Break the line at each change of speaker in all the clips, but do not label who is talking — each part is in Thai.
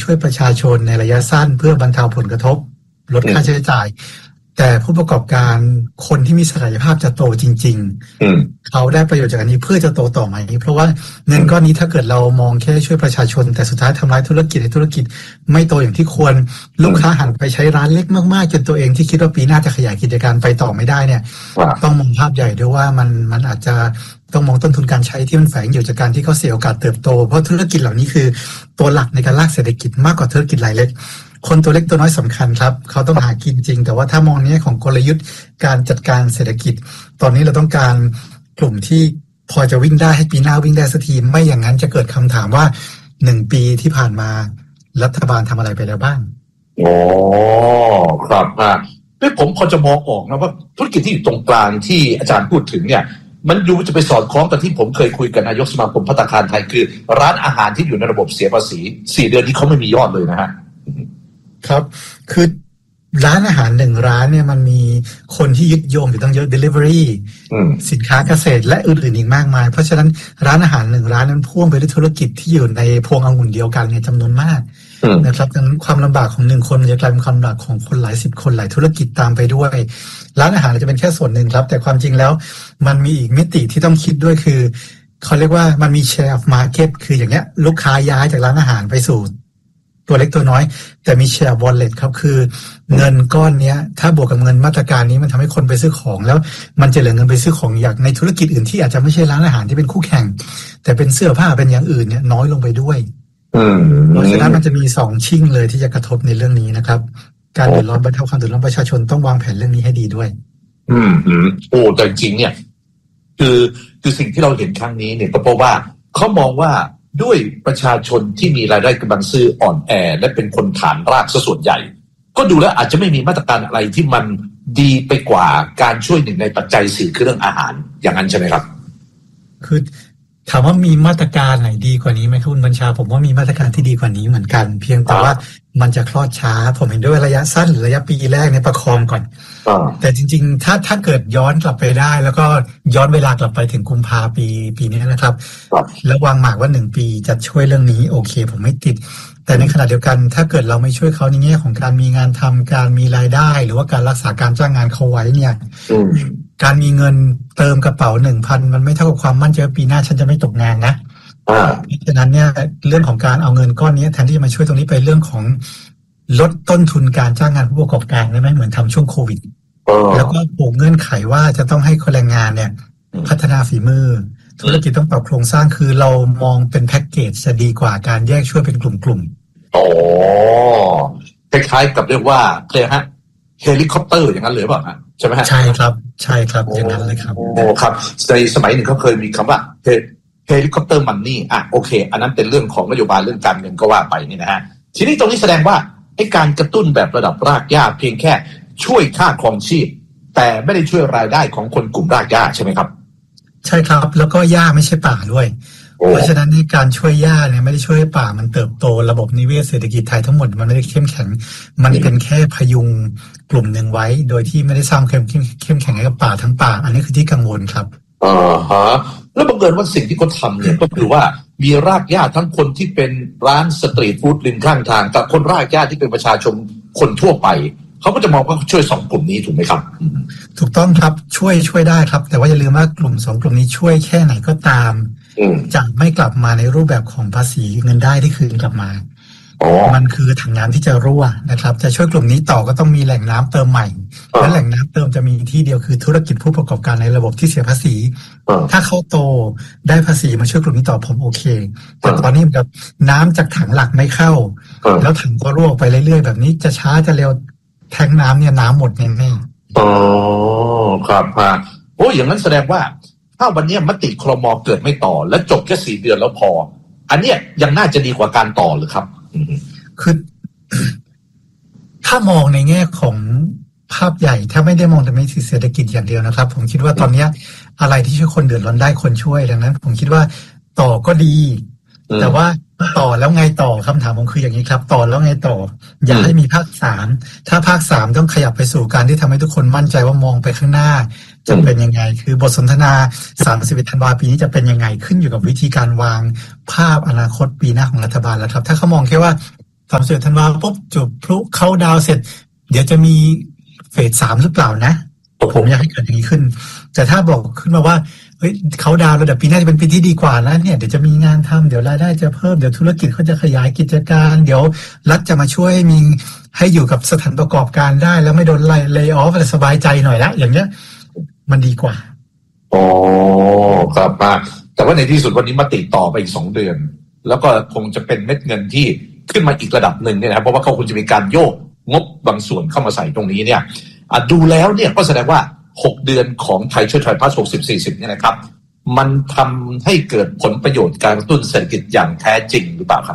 ช่วยประชาชนในระยะสั้นเพื่อบรรเทาผลกระทบลดค่าใช้จ่ายแต่ผู้ประกอบการคนที่มีศักยภาพจะโตจริงๆเขาได้ประโยชน์จากอันนี้เพื่อจะโตต่อไหมเพราะว่าเงินก้อนนี้ถ้าเกิดเรามองแค่ช่วยประชาชนแต่สุดท้ายทำร้ายธุรกิจให้ธุรกิจไม่โตอย่างที่ควรลูกค้าหันไปใช้ร้านเล็กมากๆจนตัวเองที่คิดว่าปีหน้าจะขยายกิจการไปต่อไม่ได้เนี่ยต้องมองภาพใหญ่ด้วยว่ามันอาจจะต้องมองต้นทุนการใช้ที่มันแฝงอยู่จากการที่เขาเสียโอกาสเติบโตเพราะธุรกิจเหล่านี้คือตัวหลักในการลากเศรษฐกิจมากกว่าธุรกิจรายเล็กคนตัวเล็กตัวน้อยสำคัญครับเขาต้องหากินจริงแต่ว่าถ้ามองนี้ของกลยุทธ์การจัดการเศรษฐกิจตอนนี้เราต้องการกลุ่มที่พอจะวิ่งได้ให้ปีหน้าวิ่งได้สักทีไม่อย่างนั้นจะเกิดคำถามว่า1 ปีที่ผ่านมารัฐบาลทำอะไรไปแล้วบ้าง
อ๋อครับผมพอจะมองออกนะว่าธุรกิจที่อยู่ตรงกลางที่อาจารย์พูดถึงเนี่ยมันดูจะไปสอดคล้องกับที่ผมเคยคุยกับนายกสมาคมภัตตาคารไทยคือร้านอาหารที่อยู่ในระบบเสียภาษี4 เดือนที่เขาไม่มียอดเลยนะฮะ
ครับคือร้านอาหาร1 ร้านเนี่ยมันมีคนที่ยึดโยงอยู่ตั้งเยอะ delivery สินค้าเกษตรและอื่นๆอีกมากมายเพราะฉะนั้นร้านอาหาร1 ร้านนั้นพ่วงไปด้วยธุรกิจที่อยู่ในพวงองุ่นเดียวกันเนี่ยจำนวนมากนะครับดังนั้นความลำบากของ1 คนจะกลายเป็นความลำบากของคนหลาย10 คนหลายธุรกิจตามไปด้วยร้านอาหารจะเป็นแค่ส่วนหนึ่งครับแต่ความจริงแล้วมันมีอีกมิติที่ต้องคิดด้วยคือเขาเรียกว่ามันมี share of market คืออย่างเงี้ยลูกค้าย้ายจากร้านอาหารไปสู่ตัวเล็กตัวน้อยแต่มี share wallet ครับคือเงินก้อนนี้ถ้าบวกกับเงินมาตรการนี้มันทำให้คนไปซื้อของแล้วมันจะเหลือเงินไปซื้อของอย่างในธุรกิจอื่นที่อาจจะไม่ใช่ร้านอาหารที่เป็นคู่แข่งแต่เป็นเสื้อผ้าเป็นอย่างอื่นเนี่ยน้อยลงไปด้วยเพราะฉะนั้นมันจะมี2 ชิ่งเลยที่จะกระทบในเรื่องนี้นะครับการเดือดร้อนบรรเทาความเดือดร้อนประชาชนต้องวางแผนเรื่องนี้ให้ดีด้วย
แต่จริงเนี่ยคือสิ่งที่เราเห็นครั้งนี้เนี่ยก็เพราะว่าเขามองว่าด้วยประชาชนที่มีรายได้กำลังซื้ออ่อนแอและเป็นคนฐานรากซะส่วนใหญ่ก็ดูแล้วอาจจะไม่มีมาตรการอะไรที่มันดีไปกว่าการช่วยหนึ่งในปัจจัย4คือเรื่องอาหารอย่างนั้นใช่ไหมครับ
คือถามว่ามีมาตรการไหนดีกว่านี้ไหมครับคุณบัญชาผมว่ามีมาตรการที่ดีกว่านี้เหมือนกันเพียงแต่ว่ามันจะคลอดช้าผมเห็นด้วยระยะสั้นหรือระยะปีแรกในประคองก่อนแต่จริงๆถ้าเกิดย้อนกลับไปได้แล้วก็ย้อนเวลากลับไปถึงกุมภาปีนี้นะครับแล้ววางหมากว่า1 ปีจะช่วยเรื่องนี้โอเคผมไม่ติดแต่ในขณะเดียวกันถ้าเกิดเราไม่ช่วยเขาในแง่ของการมีงานทำการมีรายได้หรือว่าการรักษาการจ้างงานเขาไว้เนี่ยการมีเงินเติมกระเป๋า 1,000 มันไม่เท่ากับความมั่นใจว่าปีหน้าฉันจะไม่ตกงานนะเพราะฉะนั้นเนี่ยเรื่องของการเอาเงินก้อนนี้แทนที่จะมาช่วยตรงนี้ไปเรื่องของลดต้นทุนการจ้างงานผู้ประกอบการได้ไหมเหมือนทำช่วงโควิดแล้วก็ปลูกเงื่อนไขว่าจะต้องให้คนแรงงานเนี่ยพัฒนาฝีมือธุรกิจต้องปรับโครงสร้างคือเรามองเป็นแพ็กเกจจะดีกว่าการแยกช่วยเป็นกลุ่ม
ๆอ๋อคล้ายๆกับเรียกว่าฮะเฮลิคอปเตอร์อย่างนั้นเลยเปล่าฮะใช่ไหมฮะ
ใช่ครับอย่างนั้นเลยครับ
โอ้ครับในสมัยหนึ่งเขาเคยมีคำว่าเฮลิคอปเตอร์มันนี่โอเคอันนั้นเป็นเรื่องของนโยบายเรื่องการเงินก็ว่าไปนี่นะฮะทีนี้ตรงนี้แสดงว่าไอ้การกระตุ้นแบบระดับรากหญ้าเพียงแค่ช่วยค่าครองชีพแต่ไม่ได้ช่วยรายได้ของคนกลุ่มรากหญ้าใช่ไหมครับ
ใช่ครับแล้วก็หญ้าไม่ใช่ป่าด้วยเพราะฉะนั้นในการช่วยหญ้าเนี่ยไม่ได้ช่วยให้ป่ามันเติบโตระบบนิเวศเศรษฐกิจไทยทั้งหมดมันไม่ได้เข้มแข็งมันเป็นแค่พยุงกลุ่มหนึ่งไว้โดยที่ไม่ได้สร้างเข้มแข็งให้กับป่าทั้งป่าอันนี้คือที่กังวลครับ
แล้วบังเอิญว่าสิ่งที่เขาทำเนี่ยก็คือว่ามีรากหญ้าทั้งคนที่เป็นร้านสตรีทฟู้ดริมข้างทางกับคนรากหญ้าที่เป็นประชาชนคนทั่วไปเขาก็จะมองว่าช่วย2 กลุ่มนี้ถูกไหมครับ
ถูกต้องครับช่วยได้ครับแต่ว่าอย่าลืมว่ากลุ่ม2 กลุ่มนี้ช่วยแค่ไหนก็ตามจะไม่กลับมาในรูปแบบของภาษีเงินได้ที่คืนกลับมามันคือถังน้ำที่จะรั่วนะครับจะช่วยกลุ่มนี้ต่อก็ต้องมีแหล่งน้ำเติมใหม่และแหล่งน้ำเติมจะมีที่เดียวคือธุรกิจผู้ประกอบการในระบบที่เสียภาษีถ้าเขาโตได้ภาษีมาช่วยกลุ่มนี้ต่อผมโอเคแต่ตอนนี้แบบน้ำจากถังหลักไม่เข้าแล้วถังก็รั่วไปเรื่อยๆแบบนี้จะช้าจะเร็วแทงน้ำเนี่ยน้ำหมดแน่
ๆครับโอ้อย่างนั้นแสดงว่าถ้าวันนี้มติครม.เกิดไม่ต่อและจบแค่4 เดือนแล้วพออันเนี้ยยังน่าจะดีกว่าการต่อหรือครับ
คือถ้ามองในแง่ของภาพใหญ่ถ้าไม่ได้มองแต่ไม่เศรษฐกิจอย่างเดียวนะครับผมคิดว่าตอนนี้อะไรที่ช่วยคนเดือดร้อนได้คนช่วยดังนั้นผมคิดว่าต่อก็ดีแต่ว่าต่อแล้วไงต่อคำถามผมคืออย่างนี้ครับต่อแล้วไงต่ออยากให้มีภาค3ถ้าภาค3ต้องขยับไปสู่การที่ทำให้ทุกคนมั่นใจว่ามองไปข้างหน้าจะเป็นยังไงคือบทสนทนา31 ธันวาคมปีนี้จะเป็นยังไงขึ้นอยู่กับวิธีการวางภาพอนาคตปีหน้าของรัฐบาลแล้วครับถ้าเขามองแค่ว่า 31 ธันวาคมปุ๊บจุดพลุเข้าดาวเสร็จเดี๋ยวจะมีเฟส 3หรือเปล่านะผมอยากให้เกิดอย่างนี้ขึ้นแต่ถ้าบอกขึ้นมาว่าเฮ้ยเขาดาวระดับปีหน้าจะเป็นปีที่ดีกว่านะเนี่ยเดี๋ยวจะมีงานทำเดี๋ยวรายได้จะเพิ่มเดี๋ยวธุรกิจเขาจะขยายกิจการเดี๋ยวรัฐจะมาช่วยมีให้อยู่กับสถานประกอบการได้แล้วไม่โดนไล่ออฟอะไรสบายใจหน่อยละอย่างเงี้ยมันดีกว่า
อ๋อครับมากแต่ว่าในที่สุดวันนี้มาติดต่อไปอีก2 เดือนแล้วก็คงจะเป็นเม็ดเงินที่ขึ้นมาอีกระดับหนึ่งเนี่ยนะครับเพราะว่าเขาคงจะมีการโยกงบบางส่วนเข้ามาใส่ตรงนี้เนี่ยดูแล้วเนี่ยก็แสดงว่า6 เดือนของไทยช่วยไทยพาส60-40เนี่ยนะครับมันทำให้เกิดผลประโยชน์การกระตุ้นเศรษฐกิจอย่างแท้จริงหรือเปล่าครับ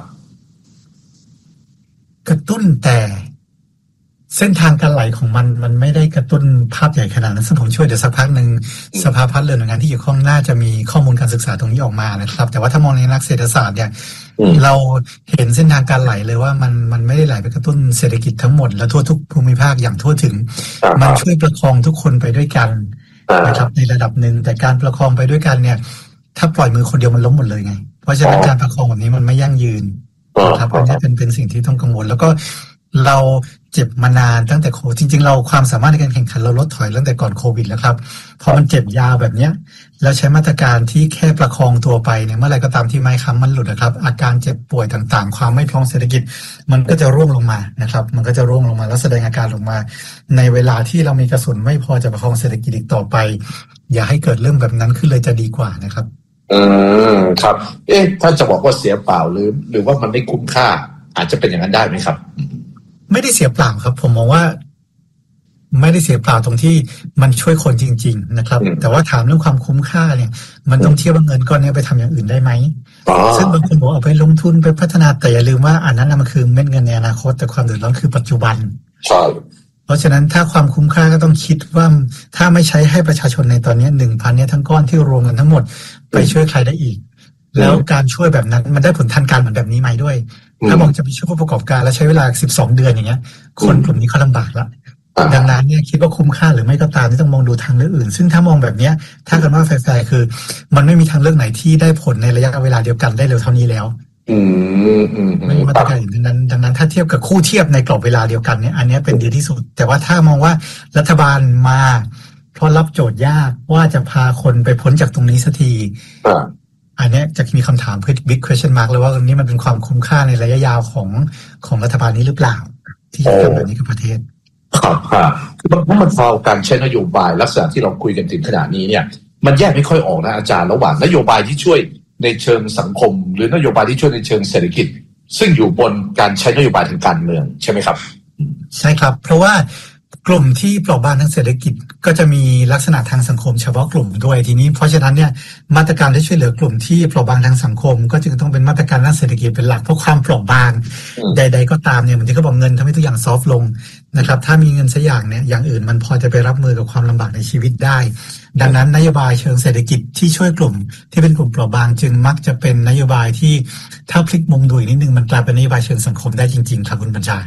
กระตุ้นแต่เส้นทางการไหลของมันไม่ได้กระตุ้นภาพใหญ่ขนาดนั้นซึ่งผมช่วยเดี๋ยวสักพักหนึ่งสภาพัฒน์หรือหน่วยงานที่เกี่ยวข้องน่าจะมีข้อมูลการศึกษาตรงนี้ออกมานะครับแต่ว่าถ้ามองในนักเศรษฐศาสตร์เนี่ยเราเห็นเส้นทางการไหลเลยว่ามันไม่ได้ไหลไปกระตุ้นเศรษฐกิจทั้งหมดและทั่วทุกภูมิภาคอย่างทั่วถึงมันช่วยประคองทุกคนไปด้วยกันนะครับในระดับหนึ่งแต่การประคองไปด้วยกันเนี่ยถ้าปล่อยมือคนเดียวมันล้มหมดเลยไงเพราะฉะนั้นการประคองแบบนี้มันไม่ยั่งยืนนะครับอันนี้เป็นสิ่งที่ต้องกังวลแล้วก็เราเจ็บมานานตั้งแต่โควิดจริงๆเราความสามารถในการแข่งขันเราลดถอยตั้งแต่ก่อนโควิดแล้วครับพอมันเจ็บยาวแบบเนี้ยแล้วใช้มาตรการที่แค่ประคองตัวไปเนี่ยเมื่อไหร่ก็ตามที่ไม้ค้ำมันหลุดนะครับอาการเจ็บป่วยต่างๆความไม่พร้อมเศรษฐกิจมันก็จะร่วงลงมานะครับมันก็จะร่วงลงมาแล้วแสดงอาการลงมาในเวลาที่เรามีกระสุนไม่พอจะประคองเศรษฐกิจอีกต่อไปอย่าให้เกิดเรื่องแบบนั้นขึ้นเลยจะดีกว่านะครับ
ครับถ้าจะบอกว่าเสียเปล่าหรือว่ามันไม่คุ้มค่าอาจจะเป็นอย่างนั้นได้ไหมครับ
ไม่ได้เสียเปล่าครับผมมองว่าไม่ได้เสียเปล่าตรงที่มันช่วยคนจริงๆนะครับแต่ว่าถามเรื่องความคุ้มค่าเนี่ยมันต้องเทียบว่าเงินก้อนนี้ไปทำอย่างอื่นได้ไหมซึ่งบางคนบอกเอาไปลงทุนไปพัฒนาแต่อย่าลืมว่าอันนั้นมันคือเม็ดเงินในอนาคตแต่ความเดือดร้อนคือปัจจุบัน
ใช่
เพราะฉะนั้นถ้าความคุ้มค่าก็ต้องคิดว่าถ้าไม่ใช้ให้ประชาชนในตอนนี้ 1,000 เนี่ยทั้งก้อนที่รวมกันทั้งหมดไปช่วยใครได้อีกแล้วการช่วยแบบนั้นมันได้ผลทันการเหมือนแบบนี้ไหมด้วยถ้ามองจะไปช่วยผู้ประกอบการแล้วใช้เวลา12 เดือนอย่างเงี้ยคนกลุ่มนี้เขาลำบากละดังนั้นเนี่ยคิดว่าคุ้มค่าหรือไม่ก็ตามที่ต้องมองดูทางเลือกอื่นซึ่งถ้ามองแบบเนี้ยถ้ากันว่าแฟร์คือมันไม่มีทางเลือกไหนที่ได้ผลในระยะเวลาเดียวกันได้เร็วเท่านี้แล้วไม่มีมาตรการอย่างนั้นดังนั้นถ้าเทียบกับคู่เทียบในกรอบเวลาเดียวกันเนี่ยอันนี้เป็นดีที่สุดแต่ว่าถ้ามองว่ารัฐบาลมาเพราะรับโจทย์ยากว่าจะพาคนไปพ้นจากตรงนี้สักทีอันนี้จะมีคำถามbig question mark เลยว่าอันนี้มันเป็นความคุ้มค่าในระยะยาวของรัฐบาลนี้หรือเปล่าที่จะทำแบบนี้กับประเทศ
ครับคือมันพอการใช้นโยบายลักษณะที่เราคุยกันถึงขณะนี้เนี่ยมันแยกไม่ค่อยออกนะอาจารย์ระหว่างนโยบายที่ช่วยในเชิงสังคมหรือนโยบายที่ช่วยในเชิงเศรษฐกิจซึ่งอยู่บนการใช้นโยบายทางการเมืองใช่ไหมครับ
ใช่ครับเพราะว่ากลุ่มที่เปราะบางทางเศรษฐกิจก็จะมีลักษณะทางสังคมเฉพาะกลุ่มด้วยทีนี้เพราะฉะนั้นเนี่ยมาตรการที่ช่วยเหลือกลุ่มที่เปราะบางทางสังคมก็จึงต้องเป็นมาตรการด้านเศรษฐกิจเป็นหลักเพราะความเปราะบางใดๆก็ตามเนี่ยเหมือนที่เขาบอกเงินทำให้ทุกอย่างซอฟต์ลงนะครับถ้ามีเงินสักอย่างเนี่ยอย่างอื่นมันพอจะไปรับมือกับความลำบากในชีวิตได้ดังนั้นนโยบายเชิงเศรษฐกิจที่ช่วยกลุ่มที่เป็นกลุ่มเปราะบางจึงมักจะเป็นนโยบายที่ถ้าพลิกมุมดูอีกนิดนึงมันกลายเป็นนโยบายเชิงสังคมได้จริงๆครับคุณบัญชา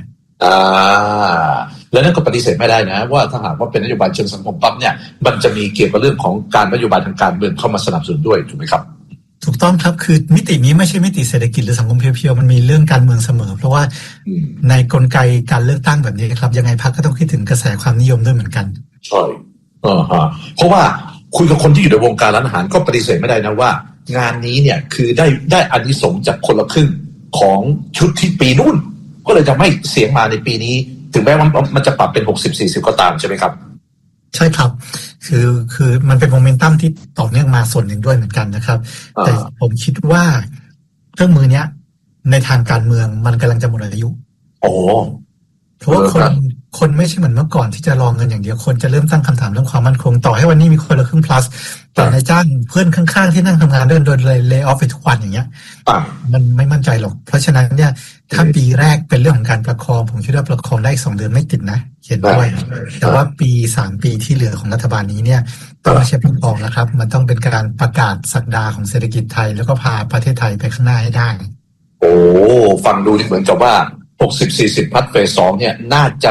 แล้วนั่นก็ปฏิเสธไม่ได้นะว่าถ้าหากว่าเป็นนโยบายเชิงสังคมปั๊บเนี่ยมันจะมีเกี่ยวกับเรื่องของการนโยบายทางการเมืองเข้ามาสนับสนุนด้วยถูกไหมครับ
ถูกต้องครับคือมิตินี้ไม่ใช่มิติเศรษฐกิจหรือสังคมเพียวๆมันมีเรื่องการเมืองเสมอเพราะว่าในกลไกการเลือกตั้งแบบนี้ครับยังไงพรรคก็ต้องคิดถึงกระแสความนิยมด้วยเหมือนกัน
ใช่เพราะว่าคุยกับคนที่อยู่ในวงการร้านอาหารก็ปฏิเสธไม่ได้นะว่างานนี้เนี่ยคือได้อานิสงส์จากคนละครึ่งของชุดที่ปีนู่นก็เลยทำให้เสียงมาในปีนี้ถึงแม้ว่ามันจะปรับเป็น60-40ก็ตามใช่ไหมครับ
ใช่ครับคือมันเป็นโมเมนตัมที่ต่อเนื่องมาส่วนหนึ่งด้วยเหมือนกันนะครับแต่ผมคิดว่าเครื่องมือเนี้ยในทางการเมืองมันกำลังจะหมดอายุเพราะว่าคนไม่ใช่เหมือนเมื่อก่อนที่จะรอเงินอย่างเดียวคนจะเริ่มตั้งคำถามเรื่องความมั่นคงต่อให้วันนี้มีคนละครึ่ง plus แต่นายจ้างเพื่อนข้างๆที่นั่งทำงานโดนเลย์ออฟไปทุกวันอย่างเงี้ยมันไม่มั่นใจหรอกเพราะฉะนั้นเนี่ยถ้าปีแรกเป็นเรื่องของการประคองผมคิดว่าประคองได้2 เดือนไม่ติดนะเห็นด้วยแต่ว่าปี3 ปีที่เหลือของรัฐบาลนี้เนี่ยต้องไม่ใช่ประคองแล้วครับมันต้องเป็นการประกาศศักดาของเศรษฐกิจไทยแล้วก็พาประเทศไทยไปข้างหน้าให้ได้
ฟังดูเหมือนกับว่า60-40 พัดเฟส 2เนี่ยน่าจะ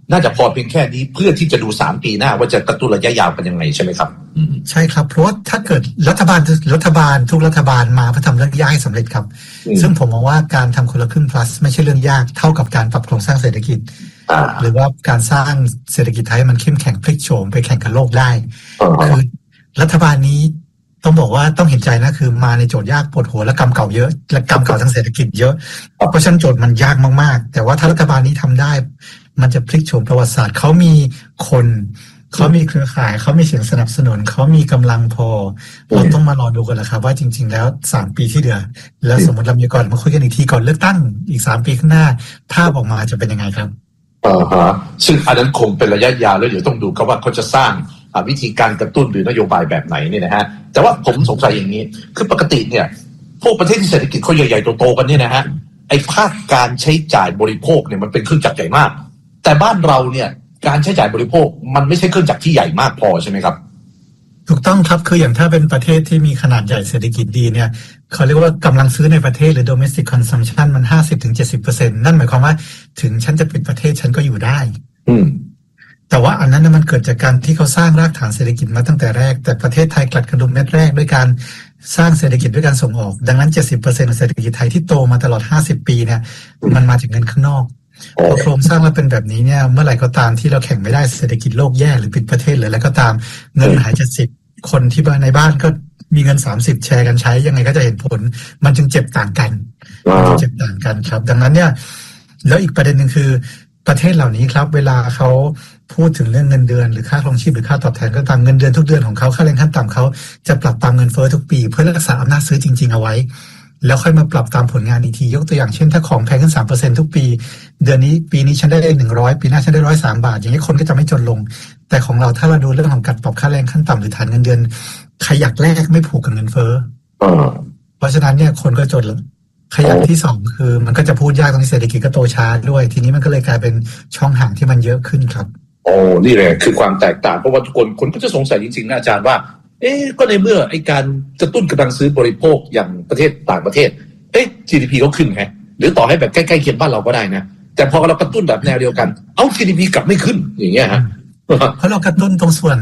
น่าจะพอเพียงแค่นี้เพื่อที่จะดู3 ปีหน้าว่าจะกระตุ้นระยะยาวกันยังไงใช่ไหมครับ
ใช่ครับเพราะว่าถ้าเกิดรัฐบาลทุกรัฐบาลมาเพื่อทำเรื่องยากให้สำเร็จครับซึ่งผมมองว่าการทำคนละครึ่ง plus ไม่ใช่เรื่องยากเท่ากับการปรับโครงสร้างเศรษฐกิจหรือว่าการสร้างเศรษฐกิจไทยมันเข้มแข็งพลิกโฉมไปแข่งกับโลกได้คือรัฐบาลนี้ต้องบอกว่าต้องเห็นใจนะคือมาในโจทย์ยากปวดหัวและกรรมเก่าเยอะและกรรมเก่าทางเศรษฐกิจเยอะเพราะฉะนั้นโจทย์มันยากมากๆแต่ว่าถ้ารัฐบาลนี้ทำได้มันจะพลิกโฉมประวัติศาสตร์เขามีคนเขามีเครือข่ายเขามีเสียงสนับสนุนเขามีกำลังพอเราต้องมารอดูกันแหละครับว่าจริงๆแล้ว3 ปีที่เหลือแล้วสมมติเรามีก่อนมาคุยกันอีกทีก่อนเลือกตั้งอีก3 ปีข้างหน้าภาพออกมาจะเป็นยังไงครับ
ซึ่งอันนั้นคงเป็นระยะยาวแล้วเดี๋ยวต้องดูครับว่าเขาจะสร้างวิธีการกระตุ้นหรือนโยบายแบบไหนเนี่ยนะฮะแต่ว่าผมสงสัยอย่างนี้คือปกติเนี่ยพวกประเทศที่เศรษฐกิจเขาใหญ่ๆโตๆกันเนี่ยนะฮะไอ้ภาคการใช้จ่ายบริโภคเนี่ยมันเป็นเครื่องจักรใหญ่มากแต่บ้านเราเนี่ยการใช้จ่ายบริโภคมันไม่ใช่เครื่องจักรที่ใหญ่มากพอใช่ไหมครับ
ถูกต้องครับคืออย่างถ้าเป็นประเทศที่มีขนาดใหญ่เศรษฐกิจดีเนี่ยเขาเรียกว่ากำลังซื้อในประเทศหรือ domestic consumption มัน 50-70% นั่นหมายความว่าถึงฉันจะปิดประเทศฉันก็อยู่ได้แต่ว่าอันนั้นมันเกิดจากการที่เขาสร้างรากฐานเศรษฐกิจมาตั้งแต่แรกแต่ประเทศไทยกลัดกระดุมเม็ดแรกด้วยการสร้างเศรษฐกิจด้วยการส่งออกดังนั้น 70% ของเศรษฐกิจไทยที่โตมาตลอด50 ปีเนี่ยมันมาจากเงินข้างนอกพอโครงสร้างมาเป็นแบบนี้เนี่ยเมื่อไหร่ก็ตามที่เราแข่งไม่ได้เศรษฐกิจโลกแย่หรือปิดประเทศหรืออะไรก็ตามเงินหาย70คนที่ในบ้านก็มีเงิน30แชร์กันใช้ยังไงก็จะเห็นผลมันจึงเจ็บต่างกันครับดังนั้นเนี่ยแล้วอีกประเด็นนึงคือประเทศเหล่านี้ครับเวลาเขาพูดถึงเรื่องเงินเดือนหรือค่าครองชีพหรือค่าตอบแทนก็ตามเงินเดือนทุกเดือนของเขาค่าแรงขั้นต่ำเขาจะปรับตามเงินเฟ้อทุกปีเพื่อรักษาอำนาจซื้อจริงๆเอาไว้แล้วค่อยมาปรับตามผลงานอีกทียกตัวอย่างเช่นถ้าของแพงขึ้น 3% ทุกปีเดือนนี้ปีนี้ฉันได้100ปีหน้าฉันได้103 บาทอย่างนี้คนก็จะไม่จนลงแต่ของเราถ้าเราดูเรื่องของการปรับค่าแรงขั้นต่ำหรือฐานเงินเดือนขยักแรกไม่ผูกกับเงินเฟ้อเพราะฉะนั้นเนี่ยคนก็จนขยักที่2คือมันก็จะพูดยากตรงที่เศรษฐกิจก็โตช้าด้วยทีนี้มันก็เลยกลายเป็นช่องห่างที่มันเยอะขึ้นครับ
นี่แหละคือความแตกต่างเพราะว่าทุกคนก็จะสงสัยจริงๆนะอาจารย์ว่าก็ในเมื่อไอ้การกระตุ้นกำลังซื้อบริโภคอย่างประเทศต่างประเทศGDP ก็ขึ้นไงหรือต่อให้แบบใกล้ๆเคียงบ้านเราก็ได้นะแต่พอเรากระตุ้นแบบแนวเดียวกันGDP กลับไม่ขึ้นอย่างเงี้ยฮะ
เพราะเรากระตุ้นตรงส่วน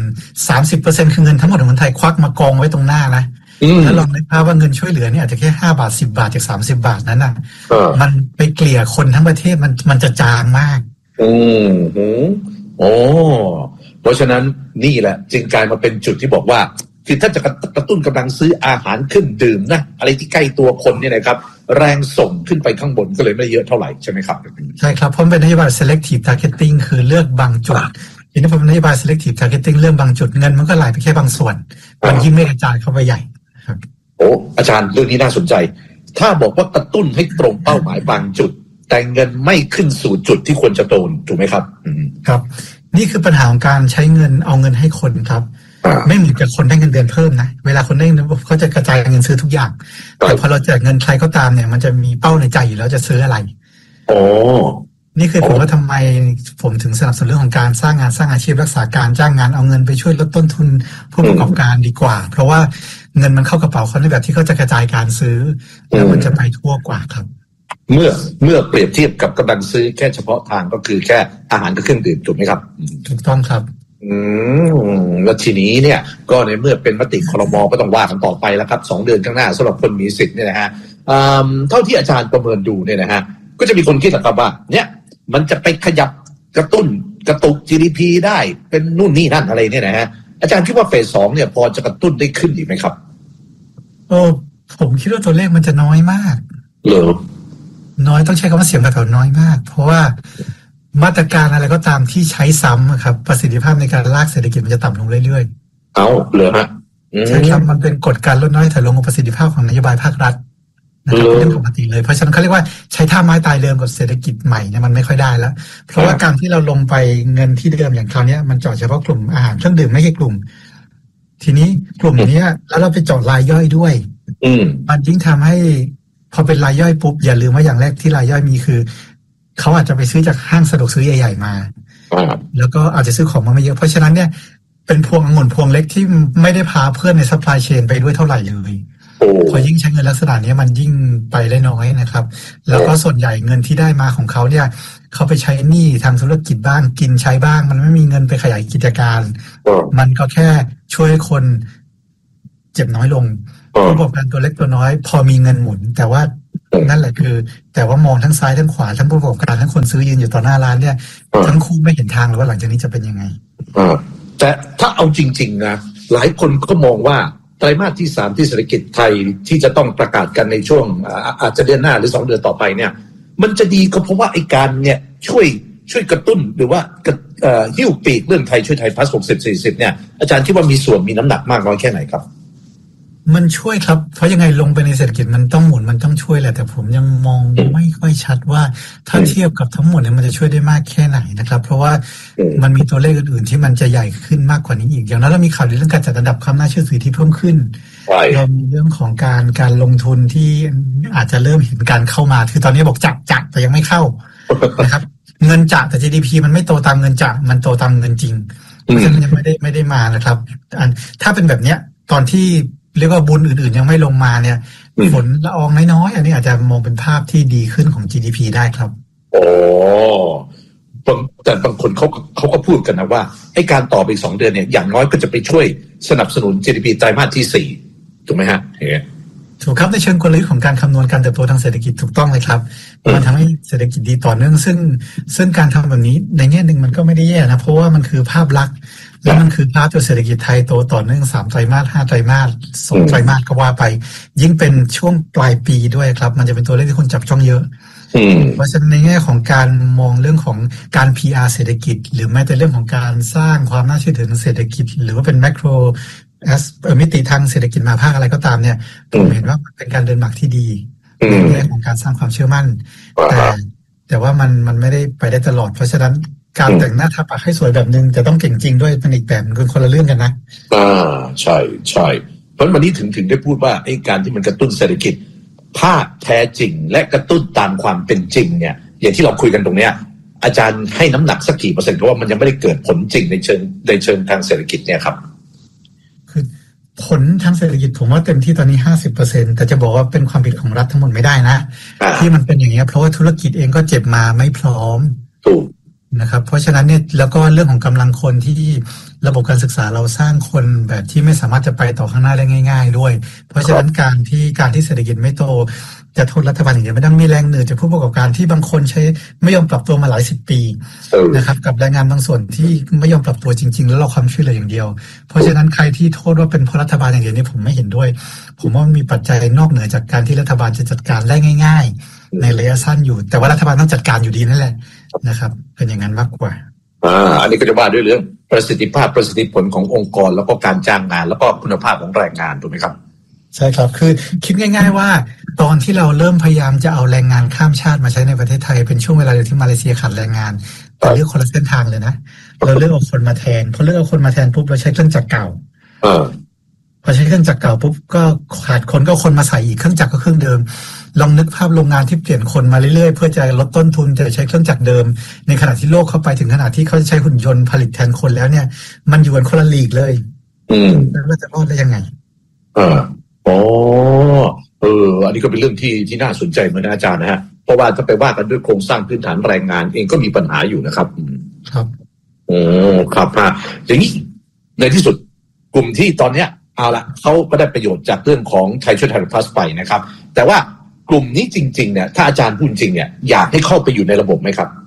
30% คือเงินทั้งหมดของคนไทยควักมากองไว้ตรงหน้านะแล้วลองนึกภาพว่าเงินช่วยเหลือเนี่ยอาจจะแค่5 บาท10 บาทจาก30 บาทนั้นน่ะมันไปเกลี่ยคนทั้งประเทศมันจะจางมาก
เพราะฉะนั้นนี่แหละจึงกลายมาเป็นจุดที่บอกว่าคือถ้าจะกระตุ้นกำลังซื้ออาหารขึ้นดื่มนะอะไรที่ใกล้ตัวคนเนี่ยนะครับแรงส่งขึ้นไปข้างบนก็เลยไม่เยอะเท่าไหร่ใช่ไหมครับ
ใช่ครับเพราะเป็นนโยบาย selective targeting คือเลือกบางจุดทีนี้พอเป็นนโยบาย selective targeting เลือกบางจุดเงินมันก็ไหลไปแค่บางส่วนมันยิ่งไม่กระจายเข้าไปใหญ่ครับ
อาจารย์เรื่องนี้น่าสนใจถ้าบอกว่ากระตุ้นให้ตรงเป้าหมายบางจุดแต่เงินไม่ขึ้นสู่จุดที่ควรจะโตนถูกไหมครับ
ครับนี่คือปัญหาของการใช้เงินเอาเงินให้คนครับไม่เหมือนกับคนได้เงินเดือนเพิ่มนะเวลาคนได้เงินเขาจะกระจายเงินซื้อทุกอย่างแต่พอเราแจกเงินใครก็ตามเนี่ยมันจะมีเป้าในใจอยู่แล้วจะซื้ออะไรนี่คือผมว่าทำไมผมถึงสนับสนุนเรื่องของการสร้างงานสร้างอาชีพรักษาการจ้างงานเอาเงินไปช่วยลดต้นทุนผู้ประกอบการดีกว่าเพราะว่าเงินมันเข้ากระเป๋าเขาในแบบที่เขาจะกระจายการซื้อแล้วมันจะไปทั่วกว่าครับ
เมื่อเปรียบเทียบกับกำลังซื้อแค่เฉพาะทางก็คือแค่อาหารกับเครื่องดื่มถูกไหมครับ
ถูกต้องครับ
แล้วทีนี้เนี่ยก็ในเมื่อเป็นมติครม.ก็ต้องว่ากันต่อไปแล้วครับ2 เดือนข้างหน้าสำหรับคนมีสิทธิ์เนี่ยนะฮะเท่าที่อาจารย์ประเมินดูเนี่ยนะฮะก็จะมีคนคิดนะครับว่าเนี่ยมันจะไปขยับกระตุ้นกระตุก GDP ได้เป็นนู่นนี่นั่นอะไรเนี่ยนะฮะอาจารย์คิดว่าเฟส 2เนี่ยพอจะกระตุ้นได้ขึ้นอีกไหมครับ
ผมคิดว่าตัวเลขมันจะน้อยมาก
เหรอ
น้อยต้องใช้คำว่าเสียงกระแถวน้อยมากเพราะว่ามาตรการอะไรก็ตามที่ใช้ซ้ำครับประสิทธิภาพในการลากเศรษฐกิจมันจะต่ำลงเรื่อย
ๆเหรอฮะ
ใช่ครับมันเป็นกฎการลดน้อยถอยลงของประสิทธิภาพของนโยบายภาครัฐนะครับเป็นเรื่องปกติเลยเพราะฉะนั้นเขาเรียกว่าใช้ท่าไม้ตายเดิมกับเศรษฐกิจใหม่เนี่ยมันไม่ค่อยได้แล้วเพราะว่าการที่เราลงไปเงินที่เดิมอย่างคราวนี้มันเจาะเฉพาะกลุ่มอาหารเครื่องดื่มไม่ใช่กลุ่มทีนี้กลุ่มนี้แล้วเราไปเจาะรายย่อยด้วยมันยิ่งทำให้พอเป็นรายย่อยปุ๊บอย่าลืมว่าอย่างแรกที่รายย่อยมีคือเขาอาจจะไปซื้อจากห้างสะดวกซื้อใหญ่ๆมาแล้วก็อาจจะซื้อของมาไม่เยอะเพราะฉะนั้นเนี่ยเป็นพวงองุ่นพวงเล็กที่ไม่ได้พาเพื่อนในซัพพลายเชนไปด้วยเท่าไหร่เลยพอยิ่งใช้เงินลักษณะนี้มันยิ่งไปได้น้อยนะครับแล้วก็ส่วนใหญ่เงินที่ได้มาของเขาเนี่ยเขาไปใช้หนี้ทางธุรกิจบ้างกินใช้บ้างมันไม่มีเงินไปขยายกิจการมันก็แค่ช่วยคนเจ็บน้อยลงผู้ประกอบการตัวเล็กตัวน้อยพอมีเงินหมุนแต่ว่านั่นแหละคือแต่ว่ามองทั้งซ้ายทั้งขวาทั้งผู้ประกอบการทั้งคนซื้อยืนอยู่ต่อหน้าร้านเนี่ยทั้งคู่ไม่เห็นทางเลยว่าหลังจากนี้จะเป็นยังไง
แต่ถ้าเอาจริงๆนะหลายคนก็มองว่าไตรมาสที่3ที่เศรษฐกิจไทยที่จะต้องประกาศกันในช่วงอาจจะเดือนหน้าหรือ2เดือนต่อไปเนี่ยมันจะดีก็เพราะว่าไอ้การเนี่ยช่วยกระตุ้นหรือว่าหิ้วปีกเรื่องไทยช่วยไทยพลัส60-40เนี่ยอาจารย์คิดว่ามีส่วนมีน้ำหนักมากน้อยแค่ไหนครับ
มันช่วยครับเพราะยังไงลงไปในเศรษฐกิจมันต้องหมุนมันต้องช่วยแหละแต่ผมยังมองไม่ค่อยชัดว่าถ้าเทียบกับทั้งหมดเนี่ยมันจะช่วยได้มากแค่ไหนนะครับเพราะว่ามันมีตัวเลขอื่นๆที่มันจะใหญ่ขึ้นมากกว่านี้อีกอย่างนั้นเรามีข่าวเรื่องการจัดอันดับความน่าเชื่อถือที่เพิ่มขึ้นเรามีเรื่องของการลงทุนที่อาจจะเริ่มเห็นการเข้ามาคือตอนนี้บอกจักแต่ยังไม่เข้านะครับเงินจักแต่ GDP มันไม่โตตามเงินจักมันโตตามเงินจริงเพราะฉะนั้นยังไม่ได้มานะครับถ้าเป็นแบบเนี้ยตอนที่เรียกว่าบุญอื่นๆยังไม่ลงมาเนี่ยฝนละอองน้อยๆอันนี้อาจจะมองเป็นภาพที่ดีขึ้นของ GDP ได้ครับ
แต่บางคนเขาก็พูดกันนะว่าไอ้การต่อไป2 เดือนเนี่ยอย่างน้อยก็จะไปช่วยสนับสนุน GDP ไตรมาสที่4ถูกไหมฮะ
ถูกครับในเชิงกลยุทธ์ของการคำนวณการเติบโตทางเศรษฐกิจถูกต้องเลยครับมันทำให้เศรษฐกิจดีต่อเนื่องซึ่งการทำแบบนี้ในแง่หนึ่งมันก็ไม่ได้แย่นะเพราะว่ามันคือภาพลักษณ์แล้วมันคือภาพตัวเศรษฐกิจไทยโตต่อเนื่อง3 ไตรมาส5 ไตรมาส2 ไตรมาสก็ว่าไปยิ่งเป็นช่วงปลายปีด้วยครับมันจะเป็นตัวเลขที่คนจับจ้องเยอะเพราะฉะนั้นในแง่ของการมองเรื่องของการ PR เศรษฐกิจหรือแม้แต่เรื่องของการสร้างความน่าเชื่อถือทางเศรษฐกิจหรือว่าเป็นแมกโรมิติทางเศรษฐกิจมาภาคอะไรก็ตามเนี่ยผมเห็นว่าเป็นการเดินหมากที่ดีในแง่ของการสร้างความเชื่อมั่นแต่ว่ามันไม่ได้ไปได้ตลอดเพราะฉะนั้นการแต่งหน้าทาปากให้สวยแบบนึงแต่ต้องเก่งจริงด้วยเป็นอีกแบบคือคนละเรื่องกันนะ
ใช่เพราะวันนี้ถึงได้พูดว่าไอ้การที่มันกระตุ้นเศรษฐกิจภาพแท้จริงและกระตุ้นตามความเป็นจริงเนี่ยอย่างที่เราคุยกันตรงเนี้ยอาจารย์ให้น้ำหนักสักกี่เปอร์เซ็นต์เพราะว่ามันยังไม่ได้เกิดผลจริงในเชิงทางเศรษฐกิจเนี่ยครับ
คือผลทางเศรษฐกิจผมว่าเต็มที่ตอนนี้ 50% แต่จะบอกว่าเป็นความผิดของรัฐทั้งหมดไม่ได้นะที่มันเป็นอย่างนี้เพราะว่าธุรกิจเองก็เจ็บมาไม่พร้อมนะครับเพราะฉะนั้นเนี่ยแล้วก็เรื่องของกำลังคนที่ระบบการศึกษาเราสร้างคนแบบที่ไม่สามารถจะไปต่อข้างหน้าได้ง่ายๆด้วยเพราะฉะนั้นการที่เศรษฐกิจไม่โตจะโทษรัฐบาลอย่างเดียวไม่ต้องมีแรงเหนื่อยจากผู้ประกอบการที่บางคนใช้ไม่ยอมปรับตัวมาหลาย10 ปีนะครับกับแรงงานบางส่วนที่ไม่ยอมปรับตัวจริงๆแล้วเราความช่วยเหลืออย่างเดียวเพราะฉะนั้นใครที่โทษว่าเป็นเพราะรัฐบาลอย่างเดียวนี่ผมไม่เห็นด้วยผมว่ามีปัจจัยนอกเหนือจากการที่รัฐบาลจะจัดการได้ง่ายๆในระยะสั้นอยู่แต่ว่ารัฐบาลต้องจัดการอยู่ดีนั่นแหละนะครับเป็นอย่างนั้นมากกว่า
อันนี้ก็จะว่าด้วยเรื่องประสิทธิภาพประสิทธิผลขององค์กรแล้วก็การจ้างงานแล้วก็คุณภาพของแรงงานถูกไหมครับ
ใช่ครับคือคิดง่ายๆว่าตอนที่เราเริ่มพยายามจะเอาแรงงานข้ามชาติมาใช้ในประเทศไทยเป็นช่วงเวลาที่มาเลเซียขาดแรงงานแต่เลือกคนละเส้นทางเลยนะเราเลือกเอาคนมาแทนพอเลือกเอาคนมาแทนปุ๊บเราใช้เครื่องจักรเก่าพอใช้เครื่องจักรเก่าปุ๊บก็ขาดคนก็คนมาใส่อีกเครื่องจักรก็เครื่องเดิมลองนึกภาพโรงงานที่เปลี่ยนคนมาเรื่อยๆเพื่อจะลดต้นทุนจะใช้เครื่องจักรเดิมในขณะที่โลกเข้าไปถึงขนาดที่เขาจะใช้หุ่นยนต์ผลิตแทนคนแล้วเนี่ยมันอยู่กันคนละลีกเลยแล้วจะรอดได้ยังไง
อันนี้ก็เป็นเรื่องที่น่าสนใจเหมือนกันอาจารย์นะฮะเพราะว่าถ้าไปว่ากันด้วยโครงสร้างพื้นฐานแรงงานเองก็มีปัญหาอยู่นะครับ
ครับ
ครับอย่างนี้ในที่สุดกลุ่มที่ตอนเนี้ยเอาละเขาก็ได้ประโยชน์จากเรื่องของไทยช่วยไทยพลัสไปนะครับแต่ว่ากลุ่มนี้จริงๆเนี่ยถ้าอาจารย์พูดจริงเนี่ยอยากให้เข้าไปอยู่ในระบบไหมครับ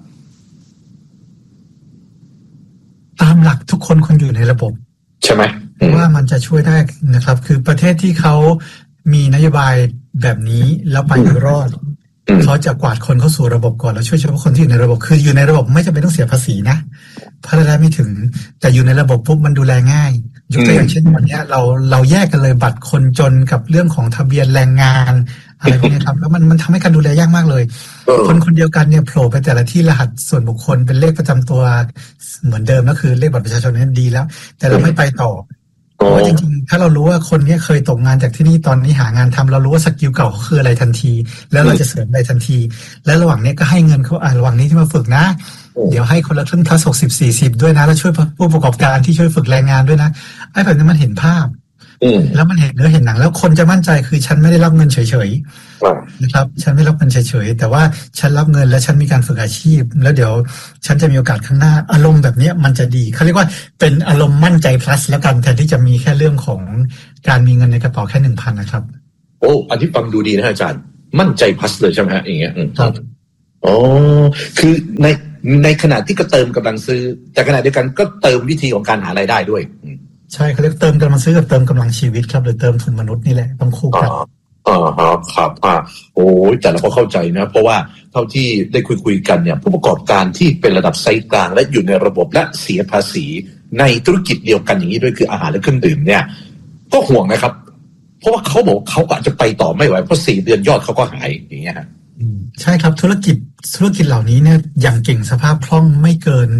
ตามหลักทุกคนควรอยู่ในระบบ
ใช่ไหม
ว่ามันจะช่วยได้นะครับคือประเทศที่เขามีนโยบายแบบนี้แล้วไปรอดเขาจะกวาดคนเข้าสู่ระบบก่อนแล้วช่วยเฉพาะคนที่อยู่ในระบบคืออยู่ในระบบไม่จำเป็นต้องเสียภาษีนะเพราะรายได้ไม่ถึงแต่อยู่ในระบบปุ๊บมันดูแลง่ายยกตัวอย่างเช่นวันนี้เราแยกกันเลยบัตรคนจนกับเรื่องของทะเบียนแรงงานอะไรพวกนี้ครับแล้วมันทำให้การดูแลยากมากเลยคนเดียวกันเนี่ยโผล่ไปแต่ละที่รหัสส่วนบุคคลเป็นเลขประจำตัวเหมือนเดิมก็คือเลขบัตรประชาชนนี่ดีแล้วแต่เราไม่ไปต่อเพราะจริงๆถ้าเรารู้ว่าคนนี้เคยตกงานจากที่นี่ตอนนี้หางานทำเรารู้ว่าสกิลเก่าเขาคืออะไรทันทีแล้วเราจะเสริมอะไรทันทีและระหว่างนี้ก็ให้เงินเขาระหว่างนี้ที่มาฝึกนะเดี๋ยวให้คนละครึ่ง+60-40ด้วยนะแล้วช่วยผู้ประกอบการที่ช่วยฝึกแรงงานด้วยนะไอ้แบบนี้มันเห็นภาพแล้วมันเห็นเนื้อเห็นหนังแล้วคนจะมั่นใจคือฉันไม่ได้รับเงินเฉยๆนะครับฉันไม่รับเงินเฉยๆแต่ว่าฉันรับเงินและฉันมีการฝึกอาชีพแล้วเดี๋ยวฉันจะมีโอกาสข้างหน้าอารมณ์แบบนี้มันจะดีเขาเรียกว่าเป็นอารมณ์มั่นใจ plus แล้วกันแทนที่จะมีแค่เรื่องของการมีเงินในกระเป๋าแค่ 1,000 นะครับ
โอ้อันที่ฟังดูดีนะอาจารย์มั่นใจ plus เลยใช่ไหมฮะอย่างเงี้ย
ครับ
อ๋อคือในขณะที่ก็เติมกำลังซื้อแต่ขณะเดียวกันก็เติมวิธีของการหารายได้ด้วย
ใช่เขาเรียกเติมกำลังซื้อกับเติมกำลังชีวิตครับหรือเติมทุนมนุษย์นี่แหละต้องคู่กัน
ครับโอ้ยแต่เราก็เข้าใจนะเพราะว่าเท่าที่ได้คุยกันเนี่ยผู้ประกอบการที่เป็นระดับไซส์กลางและอยู่ในระบบและเสียภาษีในธุรกิจเดียวกันอย่างนี้ด้วยคืออาหารและเครื่องดื่มเนี่ยก็ห่วงนะครับเพราะว่าเขาบอกเขาอาจจะไปต่อไม่ไหวเพราะ4 เดือนยอดเขาก็หายอย่างเงี้ย
ใช่ครับธุรกิจเหล่านี้เนี่ยอย่างเก่งสภาพคล่องไม่เกิน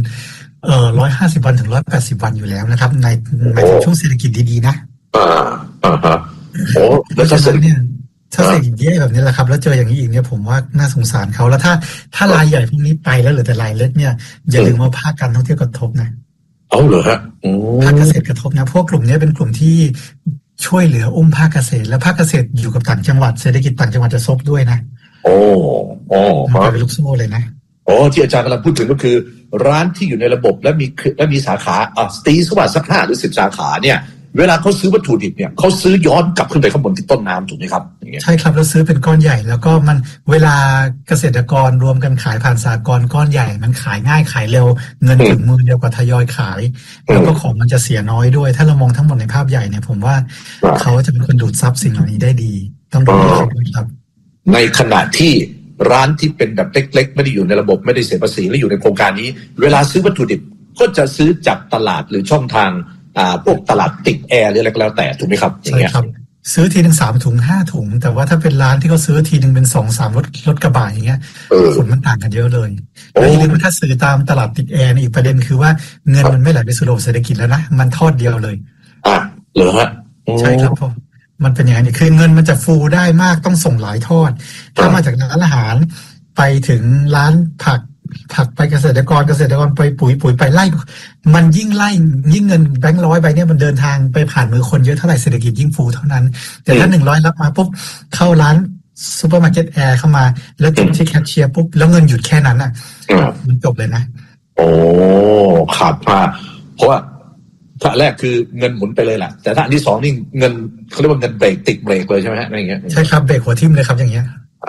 150 วันถึง180 วันอยู่แล้วนะครับในช่วงเศรษฐกิจดีๆนะ
โอ้แล้วถ้าเศรษฐ
กิจแย่แบบนี้แหละครับแล้วเจออย่างนี้อีกเนี่ยผมว่าน่าสงสารเขาแล้วถ้ารายใหญ่พวกนี้ไปแล้วเหลือแต่รายเล็กเนี่ยอย่าลืมว่าภาคการท่องเที่ยวกระทบนะ
เอาเหรอฮะ
ภาคเกษตรกระทบนะพวกกลุ่มนี้เป็นกลุ่มที่ช่วยเหลือภาคเกษตรและภาคเกษตรอยู่กับต่างจังหวัดเศรษฐกิจต่างจังหวัดจะซบด้วยนะมันเป็นลูกโซ่เลยนะ
ที่อาจารย์กำลังพูดถึงก็คือร้านที่อยู่ในระบบและมีสาขาตีสวัสดิ์สัก5 หรือ 10 สาขาเนี่ยเวลาเขาซื้อวัตถุดิบเนี่ยเขาซื้อย้อนกลับขึ้นไปข้างบนที่ต้นน้ำถูกไหมครับ
ใช่ครับแล้วซื้อเป็นก้อนใหญ่แล้วก็มันเวลาเกษตรกรรวมกันขายผ่านสหกรณ์ก้อนใหญ่มันขายง่ายขายเร็วเงินถึงมือเดียวกว่าทยอยขายแล้วก็ของมันจะเสียน้อยด้วยถ้าเรามองทั้งหมดในภาพใหญ่เนี่ยผมว่าเขาจะเป็นคนดูดซับสิ่งเหล่านี้ได้ดีต้องดูครับ
ในขณะที่ร้านที่เป็นแบบเล็กๆไม่ได้อยู่ในระบบไม่ได้เสียภาษีและอยู่ในโครงการนี้เวลาซื้อวัตถุดิบก็จะซื้อจากตลาดหรือช่องทางพวกตลาดติดแอร์หรืออะไรก็แล้วแต่ถูกไหมครับ
ใช่ครับซื้อทีนึง3 ถุง 5 ถุงแต่ว่าถ้าเป็นร้านที่เขาซื้อทีนึงเป็น2-3 รถกระบะอย่างเงี้ยผลมันต่างกันเยอะเลยแล้วทีนี้ถ้าซื้อตามตลาดติดแอร์อีกประเด็นคือว่าเงินมันไม่ไหลไปสู่ระบบเศรษฐกิจแล้วนะมันทอดเดียวเลย
เหรอฮะ
ใช่ครับผมมันเป็นอย่างนี้คือเงินมันจะฟูได้มากต้องส่งหลายทอดถ้ามาจากร้านอาหารไปถึงร้านผักไปเกษตรกรไปปุ๋ยไปไล่มันยิ่งไล่ยิ่งเงินแบงค์100ใบเนี่ยมันเดินทางไปผ่านมือคนเยอะเท่าไหร่เศรษฐกิจยิ่งฟูเท่านั้นแต่ถ้า100รับมาปุ๊บเข้าร้านซูเปอร์มาร์เก็ตแอร์เข้ามาแล้วจบที่แคชเชียร์ปุ๊บแล้วเงินหยุดแค่นั้นอ่ะมันจบเลยนะ
โอ้ขาดพลาดเพราะว่าถ้าแรกคือเงินหมุนไปเลยแหละแต่ถ้าอันที่2นี่เงินเขาเรียกว่าเงินเบรกติดเบรกเลยใช่ไหมฮะอะไรอย่างเงี้ย
ใช่ครับเบรกหัวทิ่มเลยครับอย่างเงี้ย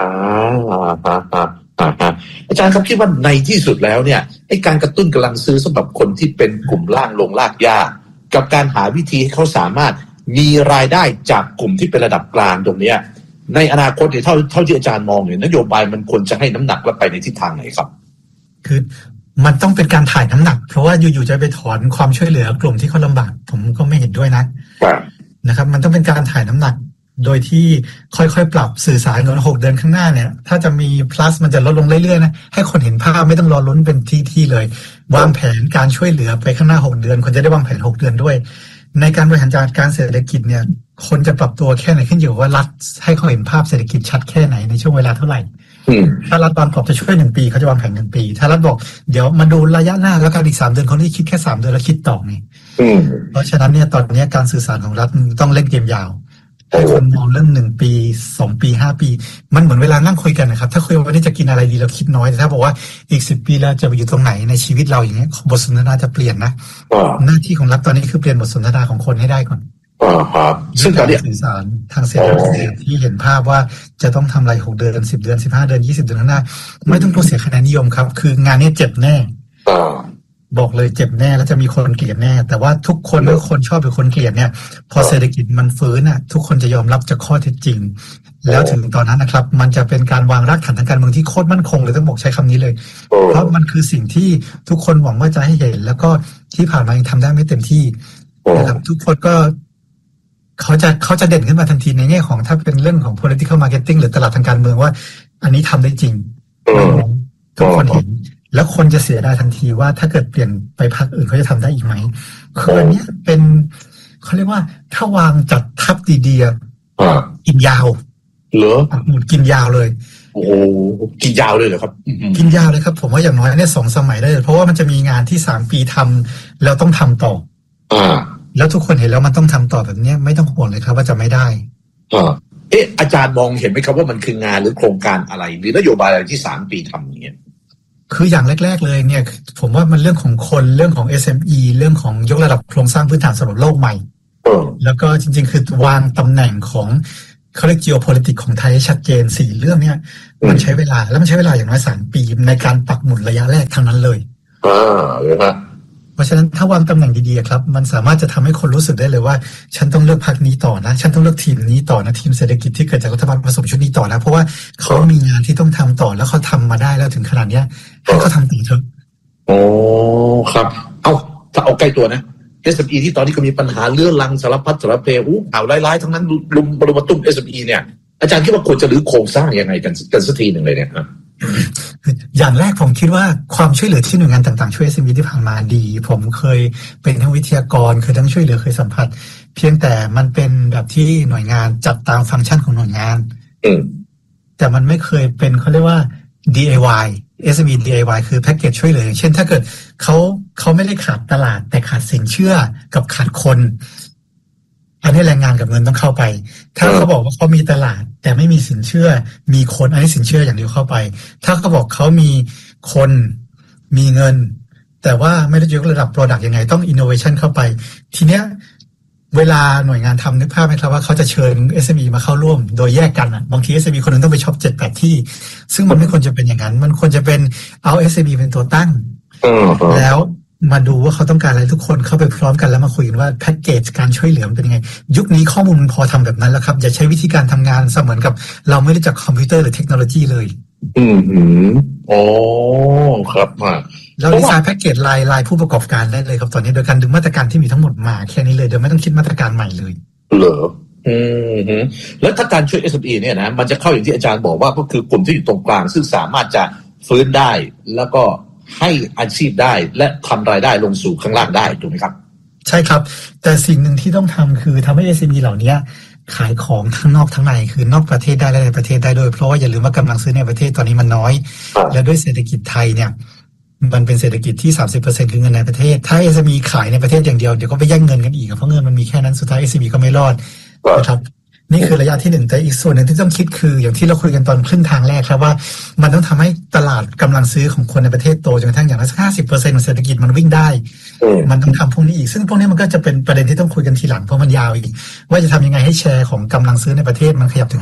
อาจารย์ครับคิดว่าในที่สุดแล้วเนี่ยไอ้การกระตุ้นกำลังซื้อสำหรับคนที่เป็นกลุ่มล่างลงลากยากกับการหาวิธีให้เขาสามารถมีรายได้จากกลุ่มที่เป็นระดับกลางตรงนี้ในอนาคตเนี่ยเท่าที่อาจารย์มองเนี่ยนโยบายมันควรจะให้น้ำหนักและไปในทิศทางไหนครับ
คือมันต้องเป็นการถ่ายน้ำหนักเพราะว่าอยู่ๆจะไปถอนความช่วยเหลือกลุ่มที่เขาลำบากผมก็ไม่เห็นด้วยนะครับมันต้องเป็นการถ่ายน้ำหนักโดยที่ค่อยๆปรับสื่อสารกัน6 เดือนข้างหน้าเนี่ยถ้าจะมี plus มันจะลดลงเรื่อยๆนะให้คนเห็นภาพไม่ต้องรอลุ้นเป็นที่เลยวางแผนการช่วยเหลือไปข้างหน้า6 เดือนคนจะได้วางแผน6 เดือนด้วยในการบริหารจัดการเศรษฐกิจเนี่ยคนจะปรับตัวแค่ไหนขึ้นอยู่ว่ารัฐให้เขาเห็นภาพเศรษฐกิจชัดแค่ไหนในช่วงเวลาเท่าไหร่ถ้ารัฐบาลบอกจะช่วย1 ปีเขาจะวางแผน1 ปีถ้ารัฐบอกเดี๋ยวมาดูระยะหน้าแล้วกันอีก3 เดือนคนที่คิดแค่3 เดือนแล้วคิดต่อไงเพราะฉะนั้นเนี่ยตอนนี้การสื่อสารของรัฐต้องเล่นเกมยาวให้คนมองเรื่อง1 ปี 2 ปี 5 ปีมันเหมือนเวลานั่งคุยกันนะครับถ้าคุยวันนี้จะกินอะไรดีเราคิดน้อยแต่ถ้าบอกว่าอีก10 ปีแล้วจะไปอยู่ตรงไหนในชีวิตเราอย่างเงี้ยบทสนทนาจะเปลี่ยนนะหน้าที่ของรัฐตอนนี้คือเปลี่ยนบทสนทนาของคนให้ได้ก่อน
ซึ่งการ
สื่อสารทางเศรษฐกิจที่เห็นภาพว่าจะต้องทำอะไร6 เดือน10 เดือน15 เดือน20 เดือนข้างหน้าไม่ต้องกลัวเสียคะแนนนิยมครับคืองานนี้เจ็บแน่บอกเลยเจ็บแน่แล้วจะมีคนเกลียดแน่แต่ว่าทุกคนไม่ว่าคนชอบหรือคนเกลียดเนี่ยพอเศรษฐกิจมันฟื้นน่ะทุกคนจะยอมรับจากข้อเท็จจริงแล้วถึงตอนนั้นนะครับมันจะเป็นการวางรากฐานทางการเมืองที่โคตรมั่นคงเลยต้องบอกใช้คำนี้เลยเพราะมันคือสิ่งที่ทุกคนหวังว่าจะให้เห็นแล้วก็ที่ผ่านมายังทำได้ไม่เต็มที่นะครับทุกคนก็เขาจะเด่นขึ้นมาทันทีในแง่ของถ้าเป็นเรื่องของ political marketing หรือตลาดทางการเมืองว่าอันนี้ทำได้จริงทุกคนเห็นแล้วคนจะเสียได้ทันทีว่าถ้าเกิดเปลี่ยนไปพรรคอื่นเขาจะทำได้อีกไหมคืออันนี้เป็นเขาเรียกว่าถ้าวางจัดทับดีๆกินยาว
เหรอ
หมดกินยาวเลย
โอ้กินยาวเลยเหรอครับ
กินยาวเลยครับผมว่าอย่างน้อยเนี่ย2 สมัยได้เพราะว่ามันจะมีงานที่3 ปีทำแล้วต้องทำต่อแล้วทุกคนเห็นแล้วมันต้องทำต่อแบบนี้ไม่ต้องห่วงเลยครับว่าจะไม่ได้
อาจารย์มองเห็นไหมครับว่ามันคืองานหรือโครงการอะไรหรือนโยบายอะไรที่3 ปีทำอย่างเงี้ย
คืออย่างแรกๆเลยเนี่ยผมว่ามันเรื่องของคนเรื่องของ SME เรื่องของยกระดับโครงสร้างพื้นฐานสำหรับโลกใหม่แล้วก็จริงๆคือวางตำแหน่งของเขาเรียก geopolitics ของไทยชัดเจน4 เรื่องเนี่ยมันใช้เวลาแล้วมันใช้เวลาอย่างน้อย3 ปีในการปักหมุดระยะแรกทั้งนั้นเลยเพราะฉะนั้นถ้าวางตำแหน่งดีๆครับมันสามารถจะทำให้คนรู้สึกได้เลยว่าฉันต้องเลือกพรรคนี้ต่อนะฉันต้องเลือกทีมนี้ต่อนะทีมเศรษฐกิจที่เกิดจากรัฐบาลผสมชุดนี้ต่อนะเพราะว่าเขามีงานที่ต้องทำต่อแล้วเขาทำมาได้แล้วถึงขนาดนี้ให้เขาทำต่อเถอะ
โอ้ครับถ้าเอาใกล้ตัวนะ SME ที่ตอนนี้ก็มีปัญหาเรื่องลังสารพัดสารเพข่าวร้ายๆทั้งนั้นลุมมาตุ้ม SME เนี่ยอาจารย์คิดว่าควรจะรื้อโครงสร้างยังไงกันสักทีหนึ่งเลยเนี่ย
อย่างแรกผมคิดว่าความช่วยเหลือที่หน่วยงานต่างๆช่วย SME ที่ผ่านมาดีผมเคยเป็นทั้งวิทยากรเคยทั้งช่วยเหลือเคยสัมผัสเพียงแต่มันเป็นแบบที่หน่วยงานจัดตามฟังก์ชันของหน่วยงานแต่มันไม่เคยเป็นเขาเรียกว่า DIY SME DIY คือแพ็กเกจช่วยเหลืออย่างเช่นถ้าเกิดเขาไม่ได้ขาดตลาดแต่ขาดสินเชื่อกับขาดคนอันนี้แรงงานกับเงินต้องเข้าไปถ้าเขาบอกว่าเขามีตลาดแต่ไม่มีสินเชื่อมีคนอันนี้สินเชื่ออย่างเดียวเข้าไปถ้าเขาบอกเขามีคนมีเงินแต่ว่าไม่ได้ยกระดับ product ยังไงต้อง innovation เข้าไปทีเนี้ยเวลาหน่วยงานทำนึกภาพไหมครับว่าเขาจะเชิญ SME มาเข้าร่วมโดยแยกกันบางที SME คนนึงต้องไปช็อป 7-8 ที่ซึ่งมันไม่ควรจะเป็นอย่างนั้นมันควรจะเป็นเอา SME เป็นตัวตั้งแล้วมาดูว่าเขาต้องการอะไรทุกคนเข้าไปพร้อมกันแล้วมาคุยกันว่าแพ็กเกจการช่วยเหลือมันเป็นยังไงยุคนี้ข้อมูลมันพอทำแบบนั้นแล้วครับอย่าใช้วิธีการทำงานเสมือนกับเราไม่รู้จักคอมพิวเตอร์หรือเทคโนโลยีเลย
อ๋อครับ
เราดีไซน์แพ็กเกจรายผู้ประกอบการได้เลยครับตอนนี้โดยการดึงมาตรการที่มีทั้งหมดมาแค่นี้เลยโดยไม่ต้องคิดมาตรการใหม่เลย
เหรอแล้วถ้าการช่วย SME เนี่ยนะมันจะเข้าอย่างที่อาจารย์บอกว่าก็คือกลุ่มที่อยู่ตรงกลางซึ่งสามารถจะฟื้นได้แล้วก็ให้อาชีพได้และทำรายได้ลงสู่ข้างล่างได้ถูกไหมครับ
ใช่ครับแต่สิ่งหนึ่งที่ต้องทำคือทำให้ SME เหล่านี้ขายของทั้งนอกทั้งในคือนอกประเทศได้และในประเทศได้ด้วยเพราะว่าอย่าลืมว่ากำลังซื้อในประเทศตอนนี้มันน้อยและด้วยเศรษฐกิจไทยเนี่ยมันเป็นเศรษฐกิจที่ 30% คือเงินในประเทศถ้า SME ขายในประเทศอย่างเดียวเดี๋ยวก็ไปแย่งเงินกันอีกเพราะเงินมันมีแค่นั้นสุดท้าย SME ก็ไม่รอดนะครับนี่คือระยะที่1แต่อีกส่วนหนึ่งที่ต้องคิดคืออย่างที่เราคุยกันตอนครึ่งทางแรกครับว่ามันต้องทำให้ตลาดกำลังซื้อของคนในประเทศโตจนกระทั่งอย่างน้อย 50% ของเศรษฐกิจมันวิ่งได้มันต้องทำพวกนี้อีกซึ่งพวกนี้มันก็จะเป็นประเด็นที่ต้องคุยกันทีหลังเพราะมันยาวอีกว่าจะทำยังไงให้แชร์ของกำลังซื้อในประเทศมันขยับถึง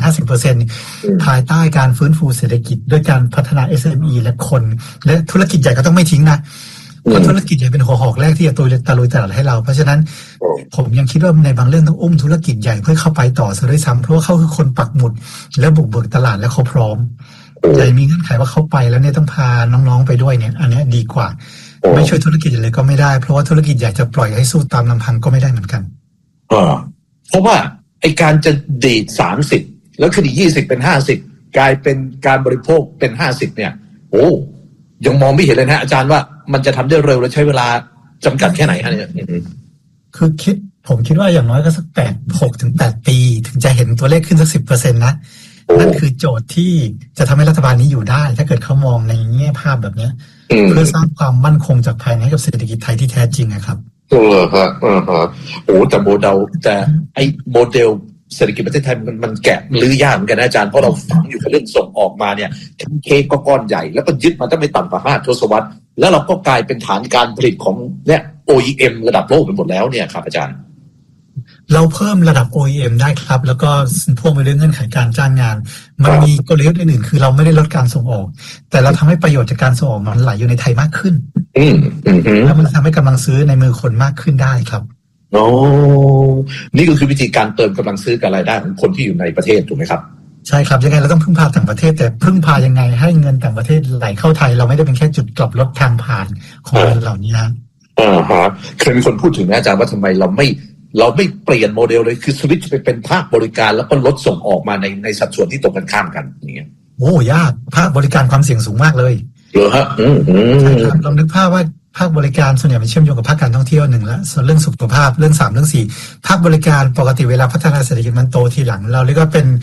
50% ภายใต้การฟื้นฟูเศรษฐกิจด้วยการพัฒนา SME และคนและธุรกิจใหญ่ก็ต้องไม่ทิ้งนะคนธุรกิจใหญ่เป็นหัวหอกแรกที่จะตะลุยตลาดให้เราเพราะฉะนั้นผมยังคิดว่าในบางเรื่องต้องอุ้มธุรกิจใหญ่เพื่อเข้าไปต่อซะด้วยซ้ำเพราะว่าเขาคือคนปักหมุดและบุกเบิกตลาดและเขาพร้อมใหญ่มีเงื่อนไขว่าเขาไปแล้วเนี่ยต้องพาน้องๆไปด้วยเนี่ยอันนี้ดีกว่าไม่ช่วยธุรกิจเลยก็ไม่ได้เพราะว่าธุรกิจใหญ่จะปล่อยให้สู้ตามลำพังก็ไม่ได้เหมือนกัน
เพราะว่าไอการจะดีด30แล้วคดี20เป็น50กลายเป็นการบริโภคเป็น50เนี่ยโอ้ยังมองไม่เห็นเลยนะอาจารย์ว่ามันจะทำได้เร็วและใช้เวลาจำกัดแค่ไหนฮะเนี่ย
คือผมคิดว่าอย่างน้อยก็สัก6 ถึง 8 ปีถึงจะเห็นตัวเลขขึ้นสัก 10% นะนั่นคือโจทย์ที่จะทำให้รัฐบาลนี้อยู่ได้ถ้าเกิดเขามองในแง่ภาพแบบนี้เพื่อสร้างความมั่นคงจากภายในให้กับเศรษฐกิจไทยที่แท้จริงนะครับ
ครับโอ้แต่โมเดลเศรษฐกิจประเทศไทยมันแกะลื้อยากเหมือนกันนะอาจารย์เพราะเราฝังอยู่กับเรื่องส่งออกมาเนี่ยเค้กก็ก้อนใหญ่แล้วก็ยึดมาตั้งไม่ต่ำกว่า5 ทศวรรษแล้วเราก็กลายเป็นฐานการผลิตของเนี่ย OEM ระดับโลกไปหมดแล้วเนี่ยครับอาจารย์
เราเพิ่มระดับ OEM ได้ครับแล้วก็พ่วงไปด้วยเงื่อนไขการจ้างงานมันมีกลยุทธ์อื่นๆคือเราไม่ได้ลดการส่งออกแต่เราทำให้ประโยชน์จากการส่งออกมันไหลอยู่ในไทยมากขึ้นแล้วมันทำให้กำลังซื้อในมือคนมากขึ้นได้ครับ
โอ้นี่ก็คือวิธีการเติมกำลังซื้อกับรายได้ของคนที่อยู่ในประเทศถูกไหมครับ
ใช่ครับยังไงเราต้องพึ่งพาต่างประเทศแต่พึ่งพายังไงให้เงินต่างประเทศไหลเข้าไทยเราไม่ได้เป็นแค่จุดกลับรถทางผ่านของเงินเหล่านี้นะ
เคยมีคนพูดถึงนะอาจารย์ว่าทำไมเราไม่เปลี่ยนโมเดลเลยคือสวิตช์ไปเป็นภาคบริการแล้วก็ลดส่งออกมาในสัดส่วนที่ตรงกันข้ามกันอย่างเงี้ย
โอ้ยากภาคบริการความเสี่ยงสูงมากเลย
เหรอฮะ
ใช่ครับลองนึกภาพว่าภาคบริการส่วนใหญ่มันเชื่อมโยงกับภาคการท่องเที่ยว1แล้วส่วนเรื่องสุขภาพเรื่อง3เรื่อง4ภาคบริการปกติเวลาพัฒนาเศรษฐกิจมันโตทีหลังเราเรียกว่าเป็น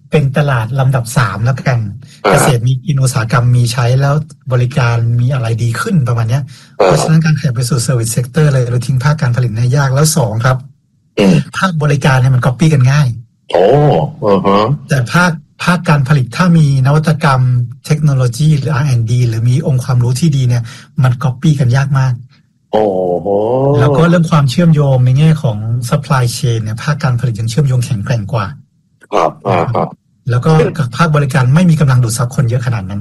เป็นตลาดลำดับ3แล้วกันเกษตรมีกินอุตสาหกรรมมีใช้แล้วบริการมีอะไรดีขึ้นประมาณนี้เพราะฉะนั้นการขยับไปสู่ service sector เลยเราทิ้งภาคการผลิตเนี่ยยากแล้ว2ครับภาคบริการเนี่ยมัน copy กันง่ายแต่ภาคการผลิตถ้ามีนวัตกรรมเทคโนโลยีหรือ R&D หรือมีองค์ความรู้ที่ดีเนี่ยมัน copy กันยากมากแล้วก็เรื่องความเชื่อมโยงในแง่ของ supply chain เนี่ยภาคการผลิตยังเชื่อมโยงแข็งแกร่งกว่าแล้วก็ภาคบริการไม่มีกำลังดูดซับคนเยอะขนาดนั้น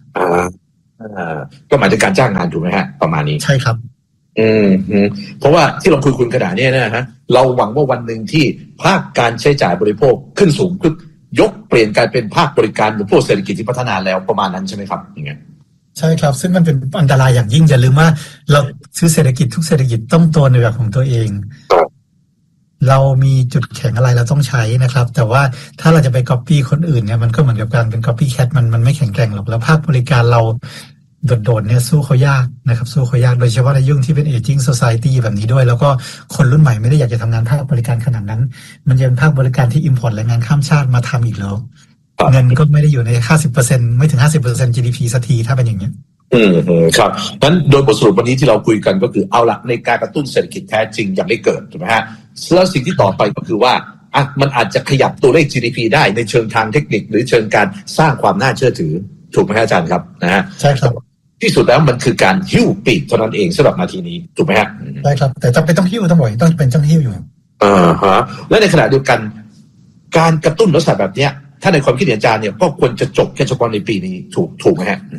ก็หมายถึงการจ้างงานถูกไหมฮะประมาณนี้
ใช่ครับ
เพราะว่าที่เราคุยขนาดนี้นะฮะเราหวังว่าวันหนึ่งที่ภาคการใช้จ่ายบริโภคขึ้นสูงขึ้นยกเปลี่ยนกลายเป็นภาคบริการหรือพวกเศรษฐกิจที่พัฒนาแล้วประมาณนั้นใช่ไหมครับอย่างเงี้ย
ใช่ครับซึ่งมันเป็นอันตรายอย่างยิ่งอย่าลืมว่าเราซื้อเศรษฐกิจทุกเศรษฐกิจต้องโตในแบบของตัวเองเรามีจุดแข็งอะไรเราต้องใช้นะครับแต่ว่าถ้าเราจะไป copy คนอื่นเนี่ยมันก็เหมือนกับการเป็น copycat มันไม่แข็งแกร่งหรอกแล้วภาคบริการเราโดดๆเนี่ยสู้เขายากนะครับสู้เขายากโดยเฉพาะในยุคที่เป็น aging society แบบนี้ด้วยแล้วก็คนรุ่นใหม่ไม่ได้อยากจะทำงานภาคบริการขนาดนั้นมันจะเป็นภาคบริการที่ import แรงงานข้ามชาติมาทำอีกแล้วเงินก็ไม่ได้อยู่ใน 50% ไม่ถึง 50% GDP สักทีถ้าเป็นอย่างนี้
ครับงั้นโดยบทสรุปวันนี้ที่เราคุยกันก็คือเอาละในการกระตุ้นเศรษฐกิจแท้จริงยังไม่เกิดถูกไหมฮะแล้วสิ่งที่ต่อไปก็คือว่ามันอาจจะขยับตัวเลข GDP ได้ในเชิงทางเทคนิคหรือเชิงการสร้างความน่าเชื่อถือถูกไหมอาจารย์ครับนะฮะ
ใช่ครับ
ที่สุดแล้วมันคือการหิ้วปีกเท่านั้นเองสำหรับนาทีนี้ถูกไหมฮะ
ใช่ครับแต่จำเป็นต้องหิ้วต้องบ่อยต้องเป็นต้องหิ้วอยู่
และในขณะเดียวกันการกระตุ้นลักษณะแบบนี้ถ้าในความคิดเห็นอาจารย์เนี่ยก็ควรจะจบแค่เฉพาะในปีนี้ถูกไหมฮะ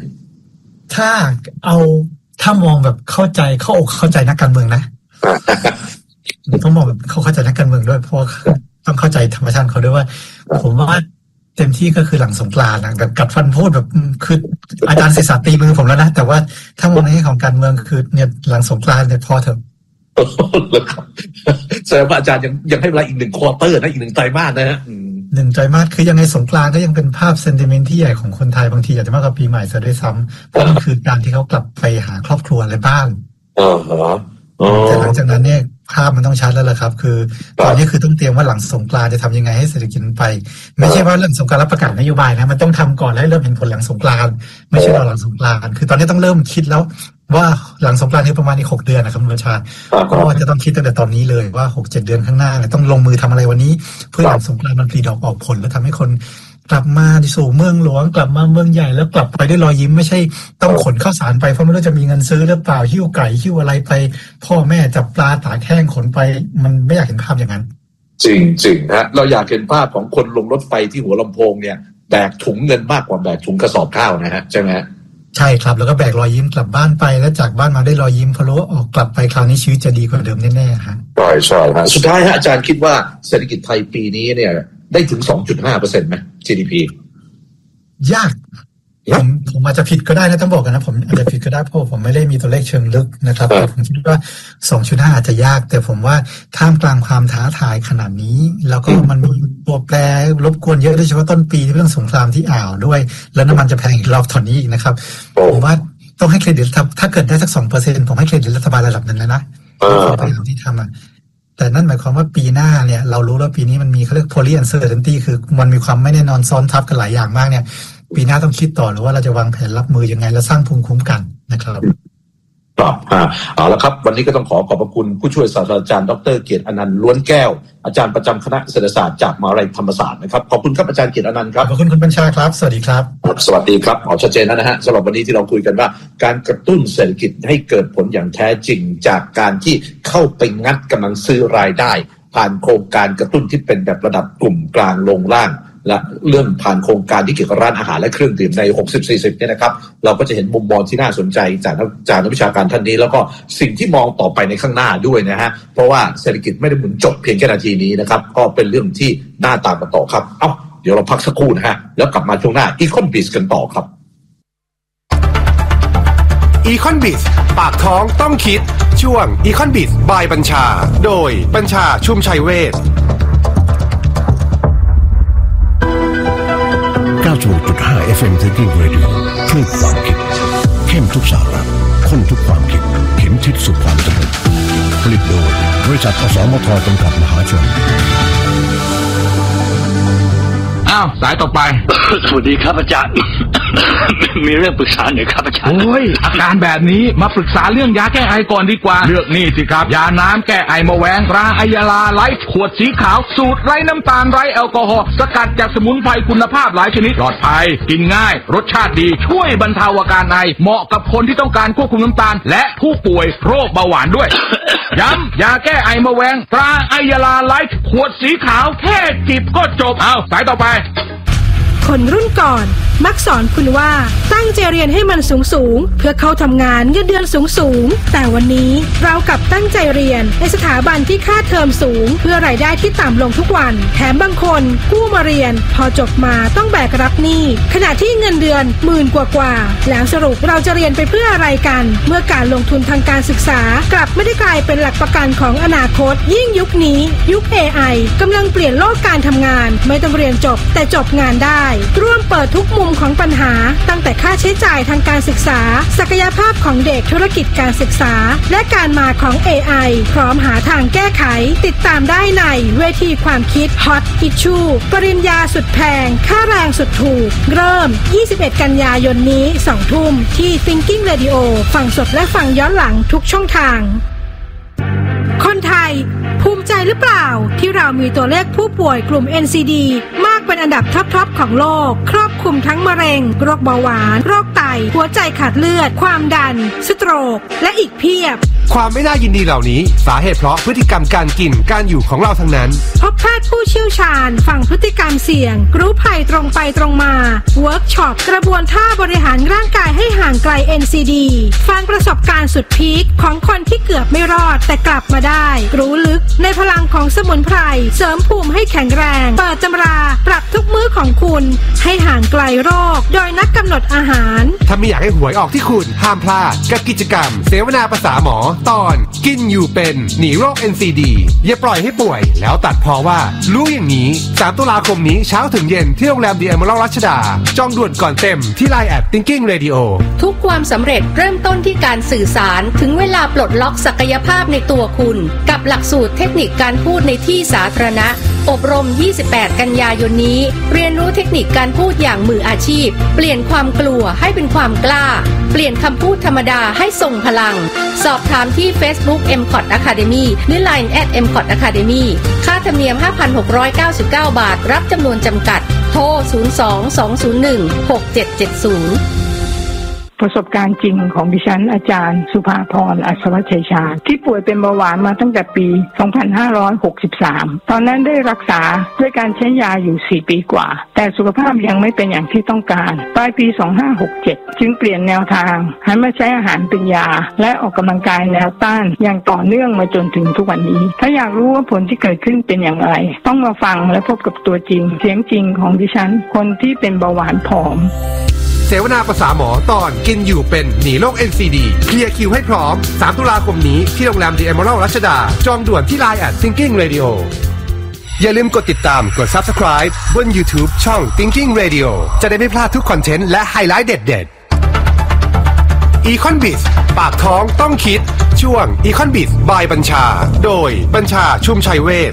ถ้ามองแบบเข้าใจเข้าใจนักการเมืองนะต้องมองแบบเข้าใจนักการเมืองด้วยเพราะต้องเข้าใจธรรมชาติเขาด้วยว่าผมว่าเต็มที่ก็คือหลังสงกรานต์แบบกัดฟันพูดแบบคืออาจารย์ศิษย์ตีมือผมแล้วนะแต่ว่าถ้ามองในแง่ของการเมืองคือเนี่ยหลังสงกรานต์เนี่ยพอเถอะ
แสดงว่าอาจารย์ยังให้เวลาอีก1 ควอเตอร์นะอีก1 ไตรมาสนะฮะ
1 ไตรมาสคือยังไงสงกรานต์ก็ยังเป็นภาพเซนติเมนต์ที่ใหญ่ของคนไทยบางทีอาจจะมากกว่าปีใหม่ซะด้วยซ้ำเพราะมันคือการที่เขากลับไปหาครอบครัวอะไรบ้างแต่หลังจากนั้นเนี่ยภาพมันต้องชัดแล้วล่ะครับคือตอนนี้คือต้องเตรียมว่าหลังสงกรานต์จะทำยังไงให้เศรษฐกิจไปไม่ใช่ว่าเรื่องสงกรานต์แล้วประกาศนโยบายนะมันต้องทำก่อนแล้วเริ่มเห็นผลหลังสงกรานต์ไม่ใช่รอหลังสงกรานต์คือตอนนี้ต้องเริ่มคิดแล้วว่าหลังสงกรานต์คือประมาณอีก6 เดือนนะครับคุณประชาก็จะต้องคิดตั้งแต่ตอนนี้เลยว่า 6-7 เดือนข้างหน้าเนี่ยต้องลงมือทำอะไรวันนี้เพื่อหลังสงกรานต์มันผลิดอกออกผลแล้วทำให้คนกลับมาสู่เมืองหลวงกลับมาเมืองใหญ่แล้วกลับไปด้วยรอยยิ้มไม่ใช่ต้องขนข้าวสารไปเพราะไม่รู้จะมีเงินซื้อหรือเปล่าหิ้วไก่หิ้วอะไรไปพ่อแม่จับปลาตากแห้งขนไปมันไม่อยากเห็นภาพอย่างนั้น
จริงๆนะเราอยากเห็นภาพของคนลงรถไฟที่หัวลำโพงเนี่ยแบกถุงเงินมากกว่าแบกถุงกระสอบข้าวนะฮะใช่ไหม
ใช่ครับแล้วก็แบกรอยยิ้มกลับบ้านไปแล้วจากบ้านมาได้รอยยิ้มเพราะรู้ว่าออกกลับไปคราวนี้ชีวิตจะดีกว่าเดิมแน่ๆฮะ
ใช่ฮะสุดท้ายฮะอาจารย์คิดว่าเศรษฐกิจไทยปีนี้เนี่ยได้ถึง 2.5% ไหม GDP
ยากผมอาจจะผิดก็ได้นะต้องบอกกันนะผมอาจจะผิดก็ได้เพราะผมไม่ได้มีตัวเลขเชิงลึกนะครับแต่ผมคิดว่า 2.5 อาจจะยากแต่ผมว่าท่ามกลางความท้าทายขนาดนี้แล้วก็มันมีตัวแปรรบกวนเยอะโดยเฉพาะต้นปีเรื่องสงครามที่อ่าวด้วยแล้วน้ำมันจะแพงอีกรอบตอนนี้อีกนะครับผมว่าต้องให้เครดิตถ้าเกิดได้สัก 2% ผมให้เครดิตรัฐบาลระดับนึงแล้วนะความพยายามที่ทำแต่นั่นหมายความว่าปีหน้าเนี่ยเรารู้แล้วปีนี้มันมีเขาเรียก poly uncertainty คือมันมีความไม่แน่นอนซ้อนทับกันหลายอย่างมากเนี่ยปีหน้าต้องคิดต่อหรือว่าเราจะวางแผนรับมือยังไงและสร้างภูมิคุ้มกันนะครับ
เอาละครับวันนี้ก็ต้องขอบพระคุณผู้ช่วยศาสตราจารย์ดร.เกียรติอนันต์ล้วนแก้วอาจารย์ประจำคณะเศรษฐศาสตร์จากมหาวิทยาลัยธรรมศาสตร์นะครับขอบคุณครับอาจารย์เกียรติอนันต์ครับ
ขอบคุณคุณบัญชาครับสวัสดีครับ
สวัสดีครับชัดเจนแล้วนะฮะสำหรับวันนี้ที่เราคุยกันว่าการกระตุ้นเศรษฐกิจให้เกิดผลอย่างแท้จริงจากการที่เข้าไปงัดกำลังซื้อรายได้ผ่านโครงการกระตุ้นที่เป็นแบบระดับกลุ่มกลางลงล่างและเรื่องผ่านโครงการที่เกี่ยวกับร้านอาหารและเครื่องดื่มใน 60-40 เนี่ยนะครับเราก็จะเห็นมุมมองที่น่าสนใจจากนักวิชาการท่านนี้แล้วก็สิ่งที่มองต่อไปในข้างหน้าด้วยนะฮะเพราะว่าเศรษฐกิจไม่ได้หมุนจบเพียงแค่นาทีนี้นะครับก็เป็นเรื่องที่น่าตามกันต่อครับเดี๋ยวเราพักสักครู่นะฮะแล้วกลับมาช่วงหน้า Econ-Biz กันต่อครับ
Econ-Biz ปากท้องต้องคิดช่วง Econ-Biz by บัญชาโดยบัญชาชุมชัยเวช
96.5 FM Thinking Radio คลื่นความคิดเข้มทุกสาระข้นทุกความคิดเข็มทิศสู่ความสำเร็จผลิตโดยบริษัทอสมทจำกัดมหาชน
าวสายต่อไป
สวัสดีครับอาจารย์ มีเรื่องปรึกษาหน่อยครับอาจารย์
โอ้ยอาการแบบนี้มาปรึกษาเรื่องยาแก้ไอก่อนดีกว่าเลือกนี่สิครับยาน้ำแก้ไอมะแวงตราไอยาลาไลฟ์ขวดสีขาวสูตรไร้น้ำตาลไร้แอลกอฮอล์สกัดจากสมุนไพรคุณภาพหลายชนิดปลอดภัยกินง่ายรสชาติดีช่วยบรรเทาอาการไอเหมาะกับคนที่ต้องการควบคุมน้ำตาลและผู้ป่วยโรคเบาหวานด้วย ย้ำยาแก้ไอมะแวงตราไอยาลาไลฟ์ขวดสีขาวแค่จิบก็จบเอาสายต่อไป
คนรุ่นก่อนมักสอนคุณว่าตั้งใจเรียนให้มันสูงเพื่อเข้าทำงานเงินเดือนสูงแต่วันนี้เรากลับตั้งใจเรียนในสถาบันที่ค่าเทอมสูงเพื่อรายได้ที่ต่ำลงทุกวันแถมบางคนกู้มาเรียนพอจบมาต้องแบกรับหนี้ขณะที่เงินเดือนหมื่นกว่าแล้วสรุปเราจะเรียนไปเพื่ออะไรกันเมื่อการลงทุนทางการศึกษากลับไม่ได้กลายเป็นหลักประกันของอนาคตยิ่งยุคนี้ยุค AI กำลังเปลี่ยนโลกการทำงานไม่ต้องเรียนจบแต่จบงานได้ร่วมเปิดทุกมุมของปัญหาตั้งแต่ค่าใช้จ่ายทางการศึกษาศักยภาพของเด็กธุรกิจการศึกษาและการมาของ AI พร้อมหาทางแก้ไขติดตามได้ในเวทีความคิด Hot Issue ปริญญาสุดแพงค่าแรงสุดถูกเริ่ม21กันยายนนี้ 20:00 นที่ Thinking Radio ฟังสดและฟังย้อนหลังทุกช่องทางคนไทยภูมิใจหรือเปล่าที่เรามีตัวเลขผู้ป่วยกลุ่ม NCD มากเป็นอันดับท็อปของโลกครอบคลุมทั้งมะเร็งโรคเบาหวานโรคไตหัวใจขาดเลือดความดันสโตรกและอีกเพียบ
ความไม่น่ายินดีเหล่านี้สาเหตุเพราะพฤติกรรมการกินการอยู่ของเราทั้งนั้น
พบแพทย์ผู้เชี่ยวชาญฟังพฤติกรรมเสี่ยงรู้ภัยตรงไปตรงมาเวิร์กช็อปกระบวนท่าบริหารร่างกายให้ห่างไกล NCD ฟังประสบการณ์สุดพีคของคนที่เกือบไม่รอดแต่กลับมาได้รู้ลึกในพลังของสมุนไพรเสริมภูมิให้แข็งแรงเปิดตำราปรับทุกมื้อของคุณให้ห่างไกลโรคโดยนักกำหนดอาหาร
ถ้าไม่อยากให้หวยออกที่คุณห้ามพลาดกับกิจกรรมเสวนาภาษาหมอตอนกินอยู่เป็นหนีโรค NCD อย่าปล่อยให้ป่วยแล้วตัดพอว่ารู้อย่างนี้3ตุลาคมนี้เช้าถึงเย็นที่โรงแรมดีเอเมอรัลด์รัชดาจองด่วนก่อนเต็มที่ LINE @Thinking Radio
ทุกความสำเร็จเริ่มต้นที่การสื่อสารถึงเวลาปลดล็อกศักยภาพในตัวคุณกับหลักสูตรเทคนิคการพูดในที่สาธารณะอบรม28กันยายนนี้เรียนรู้เทคนิคการพูดอย่างมืออาชีพเปลี่ยนความกลัวให้เป็นความกล้าเปลี่ยนคำพูดธรรมดาให้ทรงพลังสอบถามที่ Facebook MCOT Academy หรือ LINE @MCOT Academy ค่าธรรมเนียม 5,699 บาทรับจำนวนจำกัดโทร 02-201-6770
ประสบการณ์จริงของดิฉันอาจารย์สุภาพรอัศวชัยชาญที่ป่วยเป็นเบาหวานมาตั้งแต่ปี 2563 ตอนนั้นได้รักษาด้วยการใช้ยาอยู่ 4 ปีกว่าแต่สุขภาพยังไม่เป็นอย่างที่ต้องการปลายปี 2567 จึงเปลี่ยนแนวทางหันมาใช้อาหารเป็นยาและออกกำลังกายแนวต้านอย่างต่อเนื่องมาจนถึงทุกวันนี้ถ้าอยากรู้ว่าผลที่เกิดขึ้นเป็นอย่างไรต้องมาฟังและพบกับตัวจริงเสียงจริงของดิฉันคนที่เป็นเบาหวานผอม
เสวนาภาษาหมอตอนกินอยู่เป็นหนีโรค NCD เคลียร์คิวให้พร้อม3ตุลาคมนี้ที่โรงแรมดีเอเมอรัลด์รัชดาจองด่วนที่ LINE @Thinking Radio อย่าลืมกดติดตามกด Subscribe บน YouTube ช่อง Thinking Radio จะได้ไม่พลาดทุกคอนเทนต์และไฮไลท์เด็ดๆ Econbiz ปากท้องต้องคิดช่วง Econbiz by บัญชาโดยบัญชาชุมชัยเวช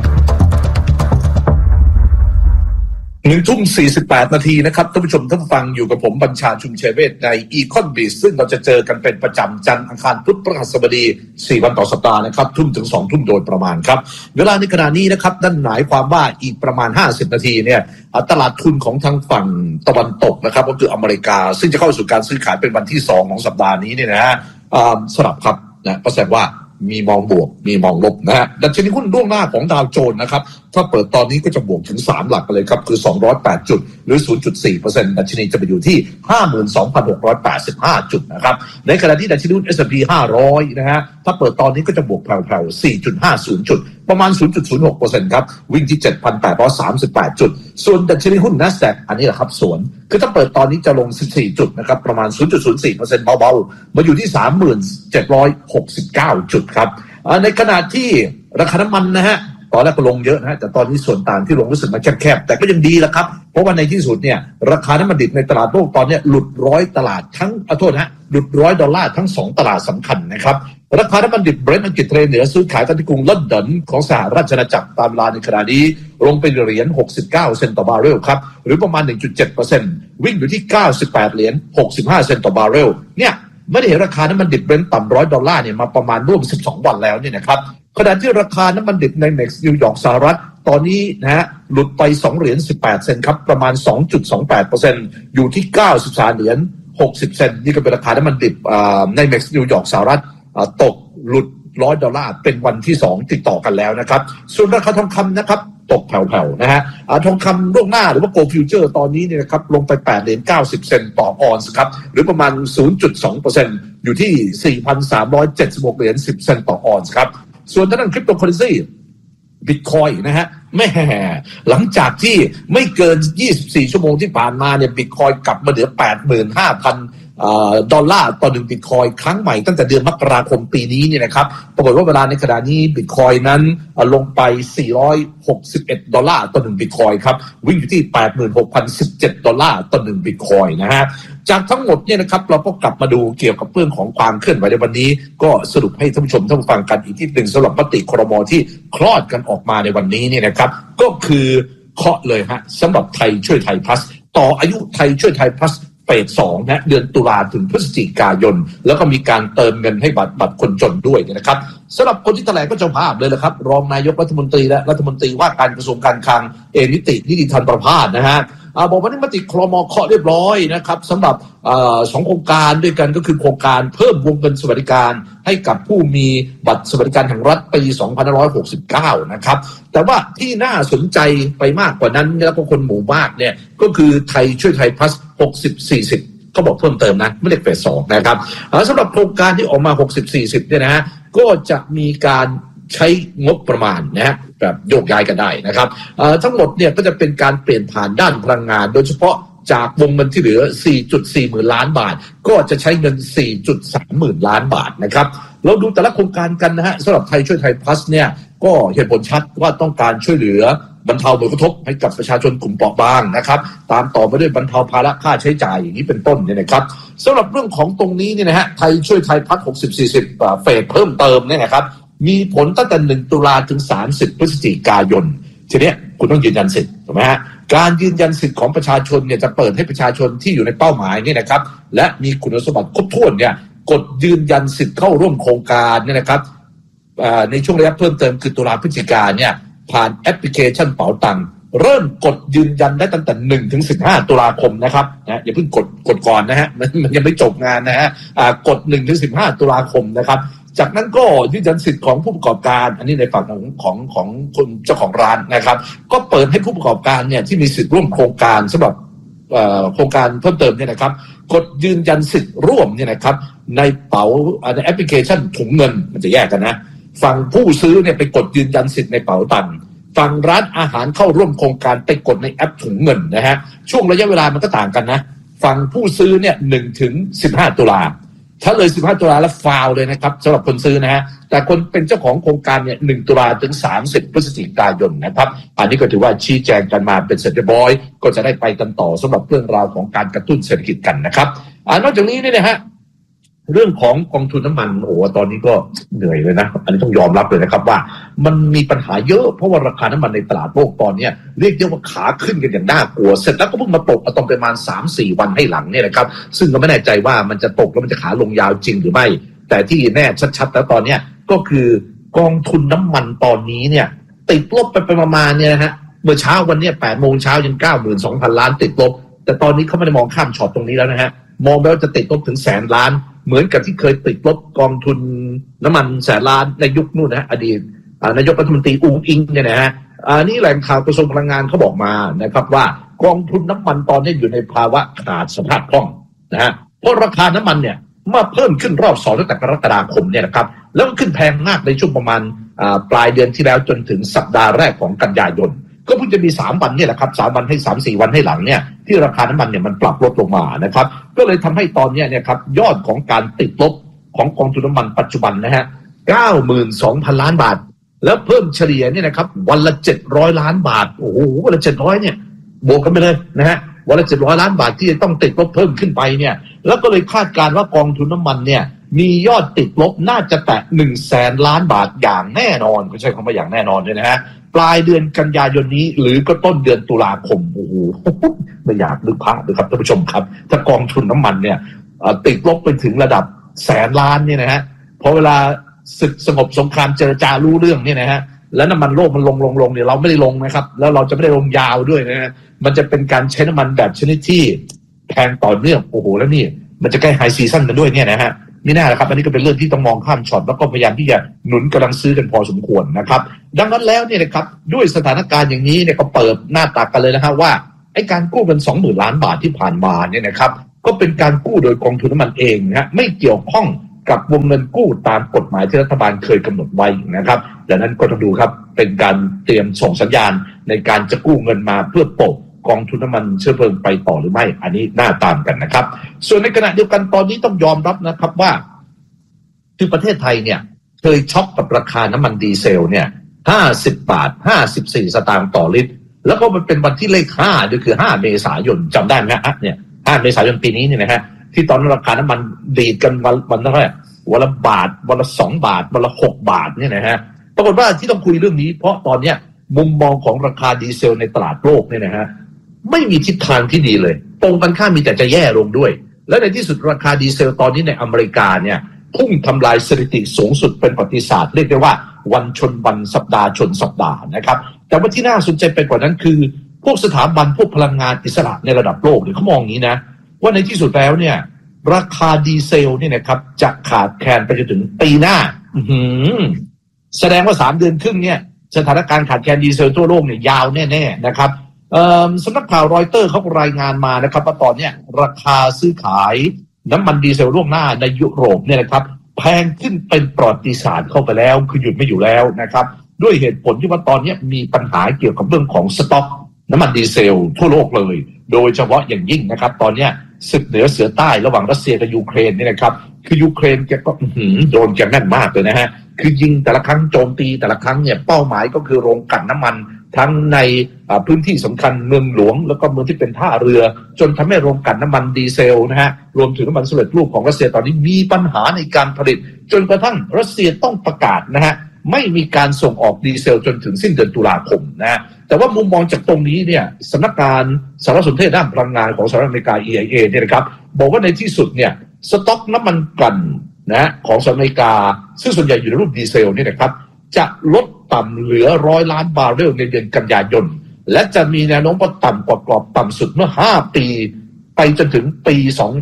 1:48 นาทีนะครับท่านผู้ชมท่านฟังอยู่กับผมบัญชาชุมชัยเวชใน Econbiz ซึ่งเราจะเจอกันเป็นประจำจันทร์อังคารพุธพฤหัสบดี4วันต่อสัปดาห์นะครับทุ่มถึง 20:00 นโดยประมาณครับเวลาในขณะนี้นะครับนั่นหมายความว่าอีกประมาณ50นาทีเนี่ยตลาดทุนของทางฝั่งตะวันตกนะครับก็คืออเมริกาซึ่งจะเข้าสู่การซื้อขายเป็นวันที่2ของสัปดาห์นี้เนี่ยนะฮะสลับครับนะก็แสดงว่ามีมองบวกมีมองลบนะฮะดัชนีหุ้นล่วงหน้าของดาวโจนส์นะครับถ้าเปิดตอนนี้ก็จะบวกถึง3หลักเลยครับคือ208จุดหรือ 0.4% ดัชนีจะไปอยู่ที่ 52,685 จุดนะครับในขณะที่ดัชนีหุ้น S&P 500นะฮะถ้าเปิดตอนนี้ก็จะบวกแผ่วๆ 4.50 จุดประมาณ 0.06% ครับวิ่งที่ 7,838 จุดส่วนดัชนีหุ้น NASDAQ อันนี้แหละครับสวนคือถ้าเปิดตอนนี้จะลง14จุดนะครับประมาณ 0.04% เบาๆมาอยู่ที่ 3769 จุดครับในขณะที่ราคาน้ำมันนะฮะตอนแรกก็ลงเยอะนะฮะแต่ตอนนี้ส่วนต่างที่ลงรู้สึกมันแคบๆแต่ก็ยังดีแหละครับเพราะว่าในที่สุดเนี่ยราคาน้ำมันดิบในตลาดโลกตอนนี้หลุด100ตลาดทั้งหลุด$100ทั้ง2ตลาดสำคัญนะครับราคาน้ำมันดิบเบรนท์อังกฤษเทรดเหนือซื้อขายกันที่กรุงลอนดอนของสหราชอาณาจักรตามเวลาในขณะนี้ลงไปเหรียญ69 เซนต์ต่อบาร์เรลครับหรือประมาณ 1.7% วิ่งอยู่ที่98เหรียญ65 เซนต์ต่อบาร์เรลเนี่ยไม่ได้เห็นราคาน้ำมันดิบเบรนท์ต่ำ$100เนี่ยมาประมาณร่วม12วันแล้วเนี่ยนะครับขณะที่ราคาน้ำมันดิบในนิวยอร์กสหรัฐตอนนี้นะฮะหลุดไป2เหรียญ18 เซนต์ครับประมาณ 2.28% อยู่ที่93เหรียญ60 เซนต์นี่ก็เป็นราคาน้ำมันดิบในนิวยอร์กสหรัฐตกหลุด$100เป็นวันที่2ติดต่อกันแล้วนะครับส่วนราคาทองคำนะครับตกแผ่วๆนะฮะทองคำล่วงหน้าหรือว่า Gold Future ตอนนี้เนี่ยนะครับลงไป8เหรียญ90 เซนต์ต่อออนซ์ครับหรือประมาณ 0.2% อยู่ที่ 4,376 เหรียญ10 เซนต์ต่อออนซ์ครับส่วนทางด้านคริปโตเคอเรนซีบิตคอยนะฮะแม่หลังจากที่ไม่เกิน24ชั่วโมงที่ผ่านมาเนี่ยบิตคอยกลับมาเหลือ 85,000ดอลลาร์ต่อ1บิตคอยครั้งใหม่ตั้งแต่เดือนมกราคมปีนี้เนี่ยนะครับปรากฏว่าเวลาในขณะนี้บิตคอยนั้นลงไป461ดอลลาร์ต่อ1บิตคอยครับวิ่งอยู่ที่ 86,017 ดอลลาร์ต่อ1บิตคอยนะฮะจากทั้งหมดเนี่ยนะครับเราก็กลับมาดูเกี่ยวกับเรื่องของความเคลื่อนไหวในวันนี้ก็สรุปให้ท่านผู้ชมท่านผู้ฟังกันอีกทีหนึ่งสำหรับมติครม.ที่คลอดกันออกมาในวันนี้เนี่ยนะครับก็คือเคาะเลยฮะสำหรับไทยช่วยไทยพลัสต่ออายุไทยช่วยไทยพลัสเฟส 2นะเดือนตุลาถึงพฤศจิกายนแล้วก็มีการเติมเงินให้บัตรคนจนด้วยนะครับสำหรับคนที่แถลงก็เจ้าภาพเลยแหละครับรองนายกรัฐมนตรีและรัฐมนตรีว่าการกระทรวงการคลังนิติธันประภาสนะฮะบอกว่านี่มติครม.เคาะเรียบร้อยนะครับสำหรับ2โครงการด้วยกันก็คือโครงการเพิ่มวงเงินสวัสดิการให้กับผู้มีบัตรสวัสดิการแห่งรัฐปี2569นะครับแต่ว่าที่น่าสนใจไปมากกว่านั้นแล้วก็คนหมู่มากเนี่ยก็คือไทยช่วยไทยพลัส60-40เขาบอกเพิ่มเติมนะไม่ได้เฟส 2นะครับสำหรับโครงการที่ออกมา60-40เนี่ยนะฮะก็จะมีการใช้งบประมาณนะฮะแบบโยกย้ายกันได้นะครับทั้งหมดเนี่ยก็จะเป็นการเปลี่ยนผ่านด้านพลังงานโดยเฉพาะจากวงเงินที่เหลือ 4.4 หมื่นล้านบาทก็จะใช้เงิน 4.3 หมื่นล้านบาทนะครับเราดูแต่ละโครงการกันนะฮะสำหรับไทยช่วยไทยพลัสเนี่ยก็เห็นผลชัดว่าต้องการช่วยเหลือบรรเทาผลกระทบให้กับประชาชนกลุ่มเปราะบางนะครับตามต่อไปด้วยบรรเทาภาระค่าใช้จ่ายอย่างนี้เป็นต้นเนี่ยนะครับสำหรับเรื่องของตรงนี้เนี่ยนะฮะไทยช่วยไทยพลัส60-40เฟสเพิ่มเติมเนี่ยนะครับมีผลตั้งแต่1ตุลาถึง30พฤศจิกายนทีนี้คุณต้องยืนยันสิทธิ์ถูกไหมฮะการยืนยันสิทธิ์ของประชาชนเนี่ยจะเปิดให้ประชาชนที่อยู่ในเป้าหมายเนี่ยนะครับและมีคุณสมบัติครบถ้วนเนี่ยกดยืนยันสิทธิ์เข้าร่วมโครงการเนี่ยนะครับในช่วงระยะเพิ่มเติมคือตุลาพฤศจิกาเนี่ยผ่านแอปพลิเคชันเป๋าตังค์เริ่มกดยืนยันได้ตั้งแต่1ถึง15ตุลาคมนะครับนะอย่าเพิ่งกดก่อนนะฮะมันยังไม่จบงานนะฮะกด1ถึง15ตุลาคมนะครับจากนั้นก็ยืนยันสิทธิ์ของผู้ประกอบการอันนี้ในฝั่งของคนเจ้าของร้านนะครับก็เปิดให้ผู้ประกอบการเนี่ยที่มีสิทธิ์ร่วมโครงการสำหรับโครงการเพิ่มเติมเนี่ยนะครับกดยืนยันสิทธิ์ร่วมเนี่ยนะครับในเป๋าในแอปพลิเคชันถุงเงินมันจะแยกกันนะฝั่งผู้ซื้อเนี่ยไปกดยืนยันสิทธิ์ในเป๋าตังค์ฝั่งร้านอาหารเข้าร่วมโครงการไปกดในแอปถุงเงินนะฮะช่วงระยะเวลามันก็ต่างกันนะฝั่งผู้ซื้อเนี่ย1ถึง15ตุลาถ้าเลย15ตุลาแล้วฟาวเลยนะครับสำหรับคนซื้อนะฮะแต่คนเป็นเจ้าของโครงการเนี่ย1ตุลาถึง30พฤศจิกายนนะครับอันนี้ก็ถือว่าชี้แจงกันมาเป็นเสร็จเรียบร้อยก็จะได้ไปกันต่อสำหรับเรื่องราวของการกระตุ้นเศรษฐกิจกันนะครับนอกจากนี้เนี่ยนะฮะเรื่องของกองทุนน้ำมันโอ้ตอนนี้ก็เหนื่อยเลยนะอันนี้ต้องยอมรับเลยนะครับว่ามันมีปัญหาเยอะเพราะว่าราคาน้ำมันในตลาดโลกตอนนี้เรียกได้ว่าขาขึ้นกันอย่างน่ากลัวเสร็จแล้วก็เพิ่งมาตกตอนประมาณ 3-4 วันให้หลังเนี่ยนะครับซึ่งก็ไม่แน่ใจว่ามันจะตกแล้วมันจะขาลงยาวจริงหรือไม่แต่ที่แน่ชัดๆแล้วตอนนี้ก็คือกองทุนน้ำมันตอนนี้เนี่ยติดลบไปประมาณเนี่ยนะฮะเมื่อเช้าวันนี้ 8 โมงเช้ายัง 92,000 ล้านติดลบแต่ตอนนี้เขาไม่ได้มองข้ามช็อตตรงนี้แล้วนะฮะมองไปว่าจะติดลบถึง100,000 ล้านเหมือนกับที่เคยติดลบกองทุนน้ำมัน100,000 ล้านในยุคนู่นนะอดีตนายกรัฐมนตรีอุ๊งอิงเนี่ยนะฮะนี่แหล่งข่าวกระทรวงพลังงานเขาบอกมานะครับว่ากองทุนน้ำมันตอนนี้อยู่ในภาวะขาดสภาพคล่องนะฮะเพราะราคาน้ำมันเนี่ยมาเพิ่มขึ้นรอบ2ตั้งแต่กรกฎาคมเนี่ยนะครับแล้วก็ขึ้นแพงมากในช่วงประมาณปลายเดือนที่แล้วจนถึงสัปดาห์แรกของกันยายนก็เพิ่งจะมี3วันเนี่ยแหละครับ3วันให้ 3-4 วันให้หลังเนี่ยที่ราคาน้ำมันเนี่ยมันปรับลดลงมานะครับก็เลยทำให้ตอนนี้เนี่ยครับยอดของการติดลบของกองทุนน้ำมันปัจจุบันนะฮะ 92,000 ล้านบาทแล้วเพิ่มเฉลี่ยเนี่ยนะครับวันละ700 ล้านบาทโอ้โหวันละ700เนี่ยบวกกันไปเลยนะฮะวันละ700 ล้านบาทที่จะต้องติดลบเพิ่มขึ้นไปเนี่ยแล้วก็เลยคาดการณ์ว่ากองทุนน้ำมันเนี่ยมียอดติดลบน่าจะแตะ 100,000 ล้านบาทอย่างแน่นอนก็ใช้คำว่าอย่างแน่นอนด้วยนะฮะปลายเดือนกันยายนนี้หรือก็ต้นเดือนตุลาคมโอ้โหไม่อยากนึกภาพเลยครับท่านผู้ชมครับถ้ากองทุนน้ำมันเนี่ยติดลบไปถึงระดับ100,000 ล้านเนี่ยนะฮะพอเวลาศึกสงบสงครามเจรจารู้เรื่องเนี่ยนะฮะแล้วน้ำมันโลกมันลงเนี่ยเราไม่ได้ลงนะครับแล้วเราจะไม่ได้ลงยาวด้วยนะฮะมันจะเป็นการใช้น้ำมันแบบชนิดที่แพงต่อเนื่องโอ้โหแล้วนี่มันจะใกล้ไฮซีซั่นกันด้วยเนี่ยนะฮะไม่น่านะครับอันนี้ก็เป็นเรื่องที่ต้องมองข้ามช็อตแล้วก็พยายามที่จะหนุนกำลังซื้อกันพอสมควรนะครับดังนั้นแล้วเนี่ยนะครับด้วยสถานการณ์อย่างนี้เนี่ยก็เปิดหน้าตักกันเลยนะฮะว่าไอ้การกู้เงิน 20,000 ล้านบาทที่ผ่านมาเนี่ยนะครับก็เป็นการกู้โดยกองทุนน้ำมันเองนะฮะไม่เกี่ยวข้องกับวงเงินกู้ตามกฎหมายที่รัฐบาลเคยกำหนดไว้นะครับดังนั้นก็ต้องดูครับเป็นการเตรียมส่งสัญญาณในการจะกู้เงินมาเพื่อโปะกองทุนน้ำมันเชื้อเพลิงไปต่อหรือไม่อันนี้น่าตามกันนะครับส่วนในขณะเดียวกันตอนนี้ต้องยอมรับนะครับว่าที่ประเทศไทยเนี่ยเคยช็อกกับราคาน้ำมันดีเซลเนี่ย50 บาท 54 สตางค์ต่อลิตรแล้วก็มันเป็นวันที่เลข5ก็คือ5 เมษายนจำได้ไหมฮะเนี่ย5 เมษายนปีนี้เนี่ยนะฮะที่ตอนนั้นราคาน้ำมันดีดกันวันเท่าไหร่วันละบาทวันละ2 บาทวันละ6 บาทเนี่ยนะฮะปรากฏว่าที่ต้องคุยเรื่องนี้เพราะตอนเนี้ยมุมมองของราคาดีเซลในตลาดโลกเนี่ยนะฮะไม่มีทิศทางที่ดีเลยตรงกันข้ามมีแต่จะแย่ลงด้วยและในที่สุดราคาดีเซลตอนนี้ในอเมริกาเนี่ยพุ่งทำลายสถิติสูงสุดเป็นประวัติศาสตร์เรียกได้ว่าวันชนวันสัปดาห์ชนสัปดาห์นะครับแต่ว่าที่น่าสนใจไปกว่านั้นคือพวกสถาบันพวกพลังงานอิสระในระดับโลกเนี่ยเขามองอย่างนี้นะว่าในที่สุดแล้วเนี่ยราคาดีเซลเนี่ยนะครับจะขาดแคลนไปจนถึงปีหน้าแสดงว่า3 เดือนครึ่งเนี่ยสถานการณ์ขาดแคลนดีเซลทั่วโลกเนี่ยยาวแน่ๆนะครับสำนักข่าวรอยเตอร์เขารายงานมานะครับว่าตอนนี้ราคาซื้อขายน้ำมันดีเซลล่วงหน้าในยุโรปเนี่ยนะครับแพงขึ้นเป็นประวัติศาสตร์เข้าไปแล้วคือหยุดไม่อยู่แล้วนะครับด้วยเหตุผลที่ว่าตอนนี้มีปัญหาเกี่ยวกับเรื่องของสต็อกน้ำมันดีเซลทั่วโลกเลยโดยเฉพาะอย่างยิ่งนะครับตอนนี้ศึกเหนือเสือใต้ระหว่างรัสเซียกับยูเครนเนี่ยนะครับคือยูเครนแกก็โดนแกแน่นมากเลยนะฮะคือยิงแต่ละครั้งโจมตีแต่ละครั้งเนี่ยเป้าหมายก็คือโรงกลั่นน้ำมันทั้งในพื้นที่สำคัญเมืองหลวงแล้วก็เมืองที่เป็นท่าเรือจนทำให้โรงกลั่นน้ำมันดีเซลนะฮะรวมถึงน้ำมันสำเร็จรูปของรัสเซียตอนนี้มีปัญหาในการผลิตจนกระทั่งรัสเซียต้องประกาศนะฮะไม่มีการส่งออกดีเซลจนถึงสิ้นเดือนตุลาคมนะฮะแต่ว่ามุมมองจากตรงนี้เนี่ยสำนักงานสารสนเทศด้านพลังงานของสหรัฐอเมริกา EIA เนี่ยนะครับบอกว่าในที่สุดเนี่ยสต็อกน้ำมันกลั่นนะของสหรัฐอเมริกาซึ่งส่วนใหญ่อยู่ในรูปดีเซลเนี่ยนะครับจะลดต่ำเหลือ100 ล้านบาร์เรลในเดือนกันยายนและจะมีแนวโน้มว่าต่ำกว่ากรอบต่ำสุดเมื่อ5 ปีไปจนถึงปี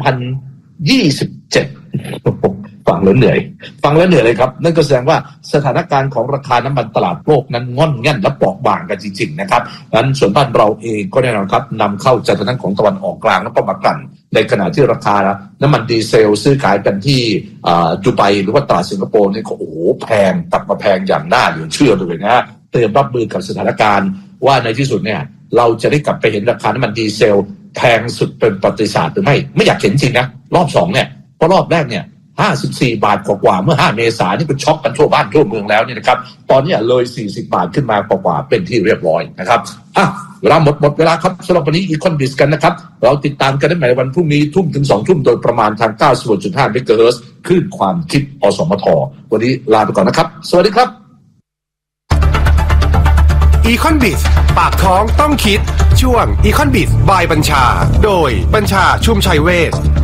2027 ฟังแล้วเหนื่อยเลยครับนั่นก็แสดงว่าสถานการณ์ของราคาน้ำมันตลาดโลกนั้นง่อนแง่นและเปราะบางกันจริงๆนะครับงั้นส่วนบ้านเราเองก็แน่นอนครับนำเข้าจากทางด้านของตะวันออกกลางแล้วก็มากลั่นในขณะที่ราคาน้ำมันดีเซลซื้อขายกันที่ดูไบหรือว่าตลาดสิงคโปร์นี่โอ้โหแพงกลับมาแพงอย่างน่าเหลือเชื่อเลยนะฮะเตรียมรับมือกับสถานการณ์ว่าในที่สุดเนี่ยเราจะได้กลับไปเห็นราคาน้ำมันดีเซลแพงสุดเป็นประวัติศาสตร์หรือไม่อยากเห็นจริงนะรอบ2เนี่ยเพราะรอบแรกเนี่ย54 บาทกว่าเมื่อ5 เมษายนนี่ก็ช็อกกันทั่วบ้านทั่วเมืองแล้วเนี่ยนะครับตอนนี้เลย40 บาทขึ้นมากว่าเป็นที่เรียบร้อยนะครับเวลาหมดเวลาครับสำหรับวันนี้อีคอนบิสกันนะครับเราติดตามกันได้ใหม่วันพรุ่งนี้ทุ่มถึง2 ทุ่มโดยประมาณทาง 91.5 เมกะเฮิรตซ์คลื่นความคิดอสมทวันนี้ลาไปก่อนนะครับสวัสดีครับ
อีคอนบิสปากท้องต้องคิดช่วงอีคอนบิสบายบัญชาโดยบัญชาชุมชัยเวช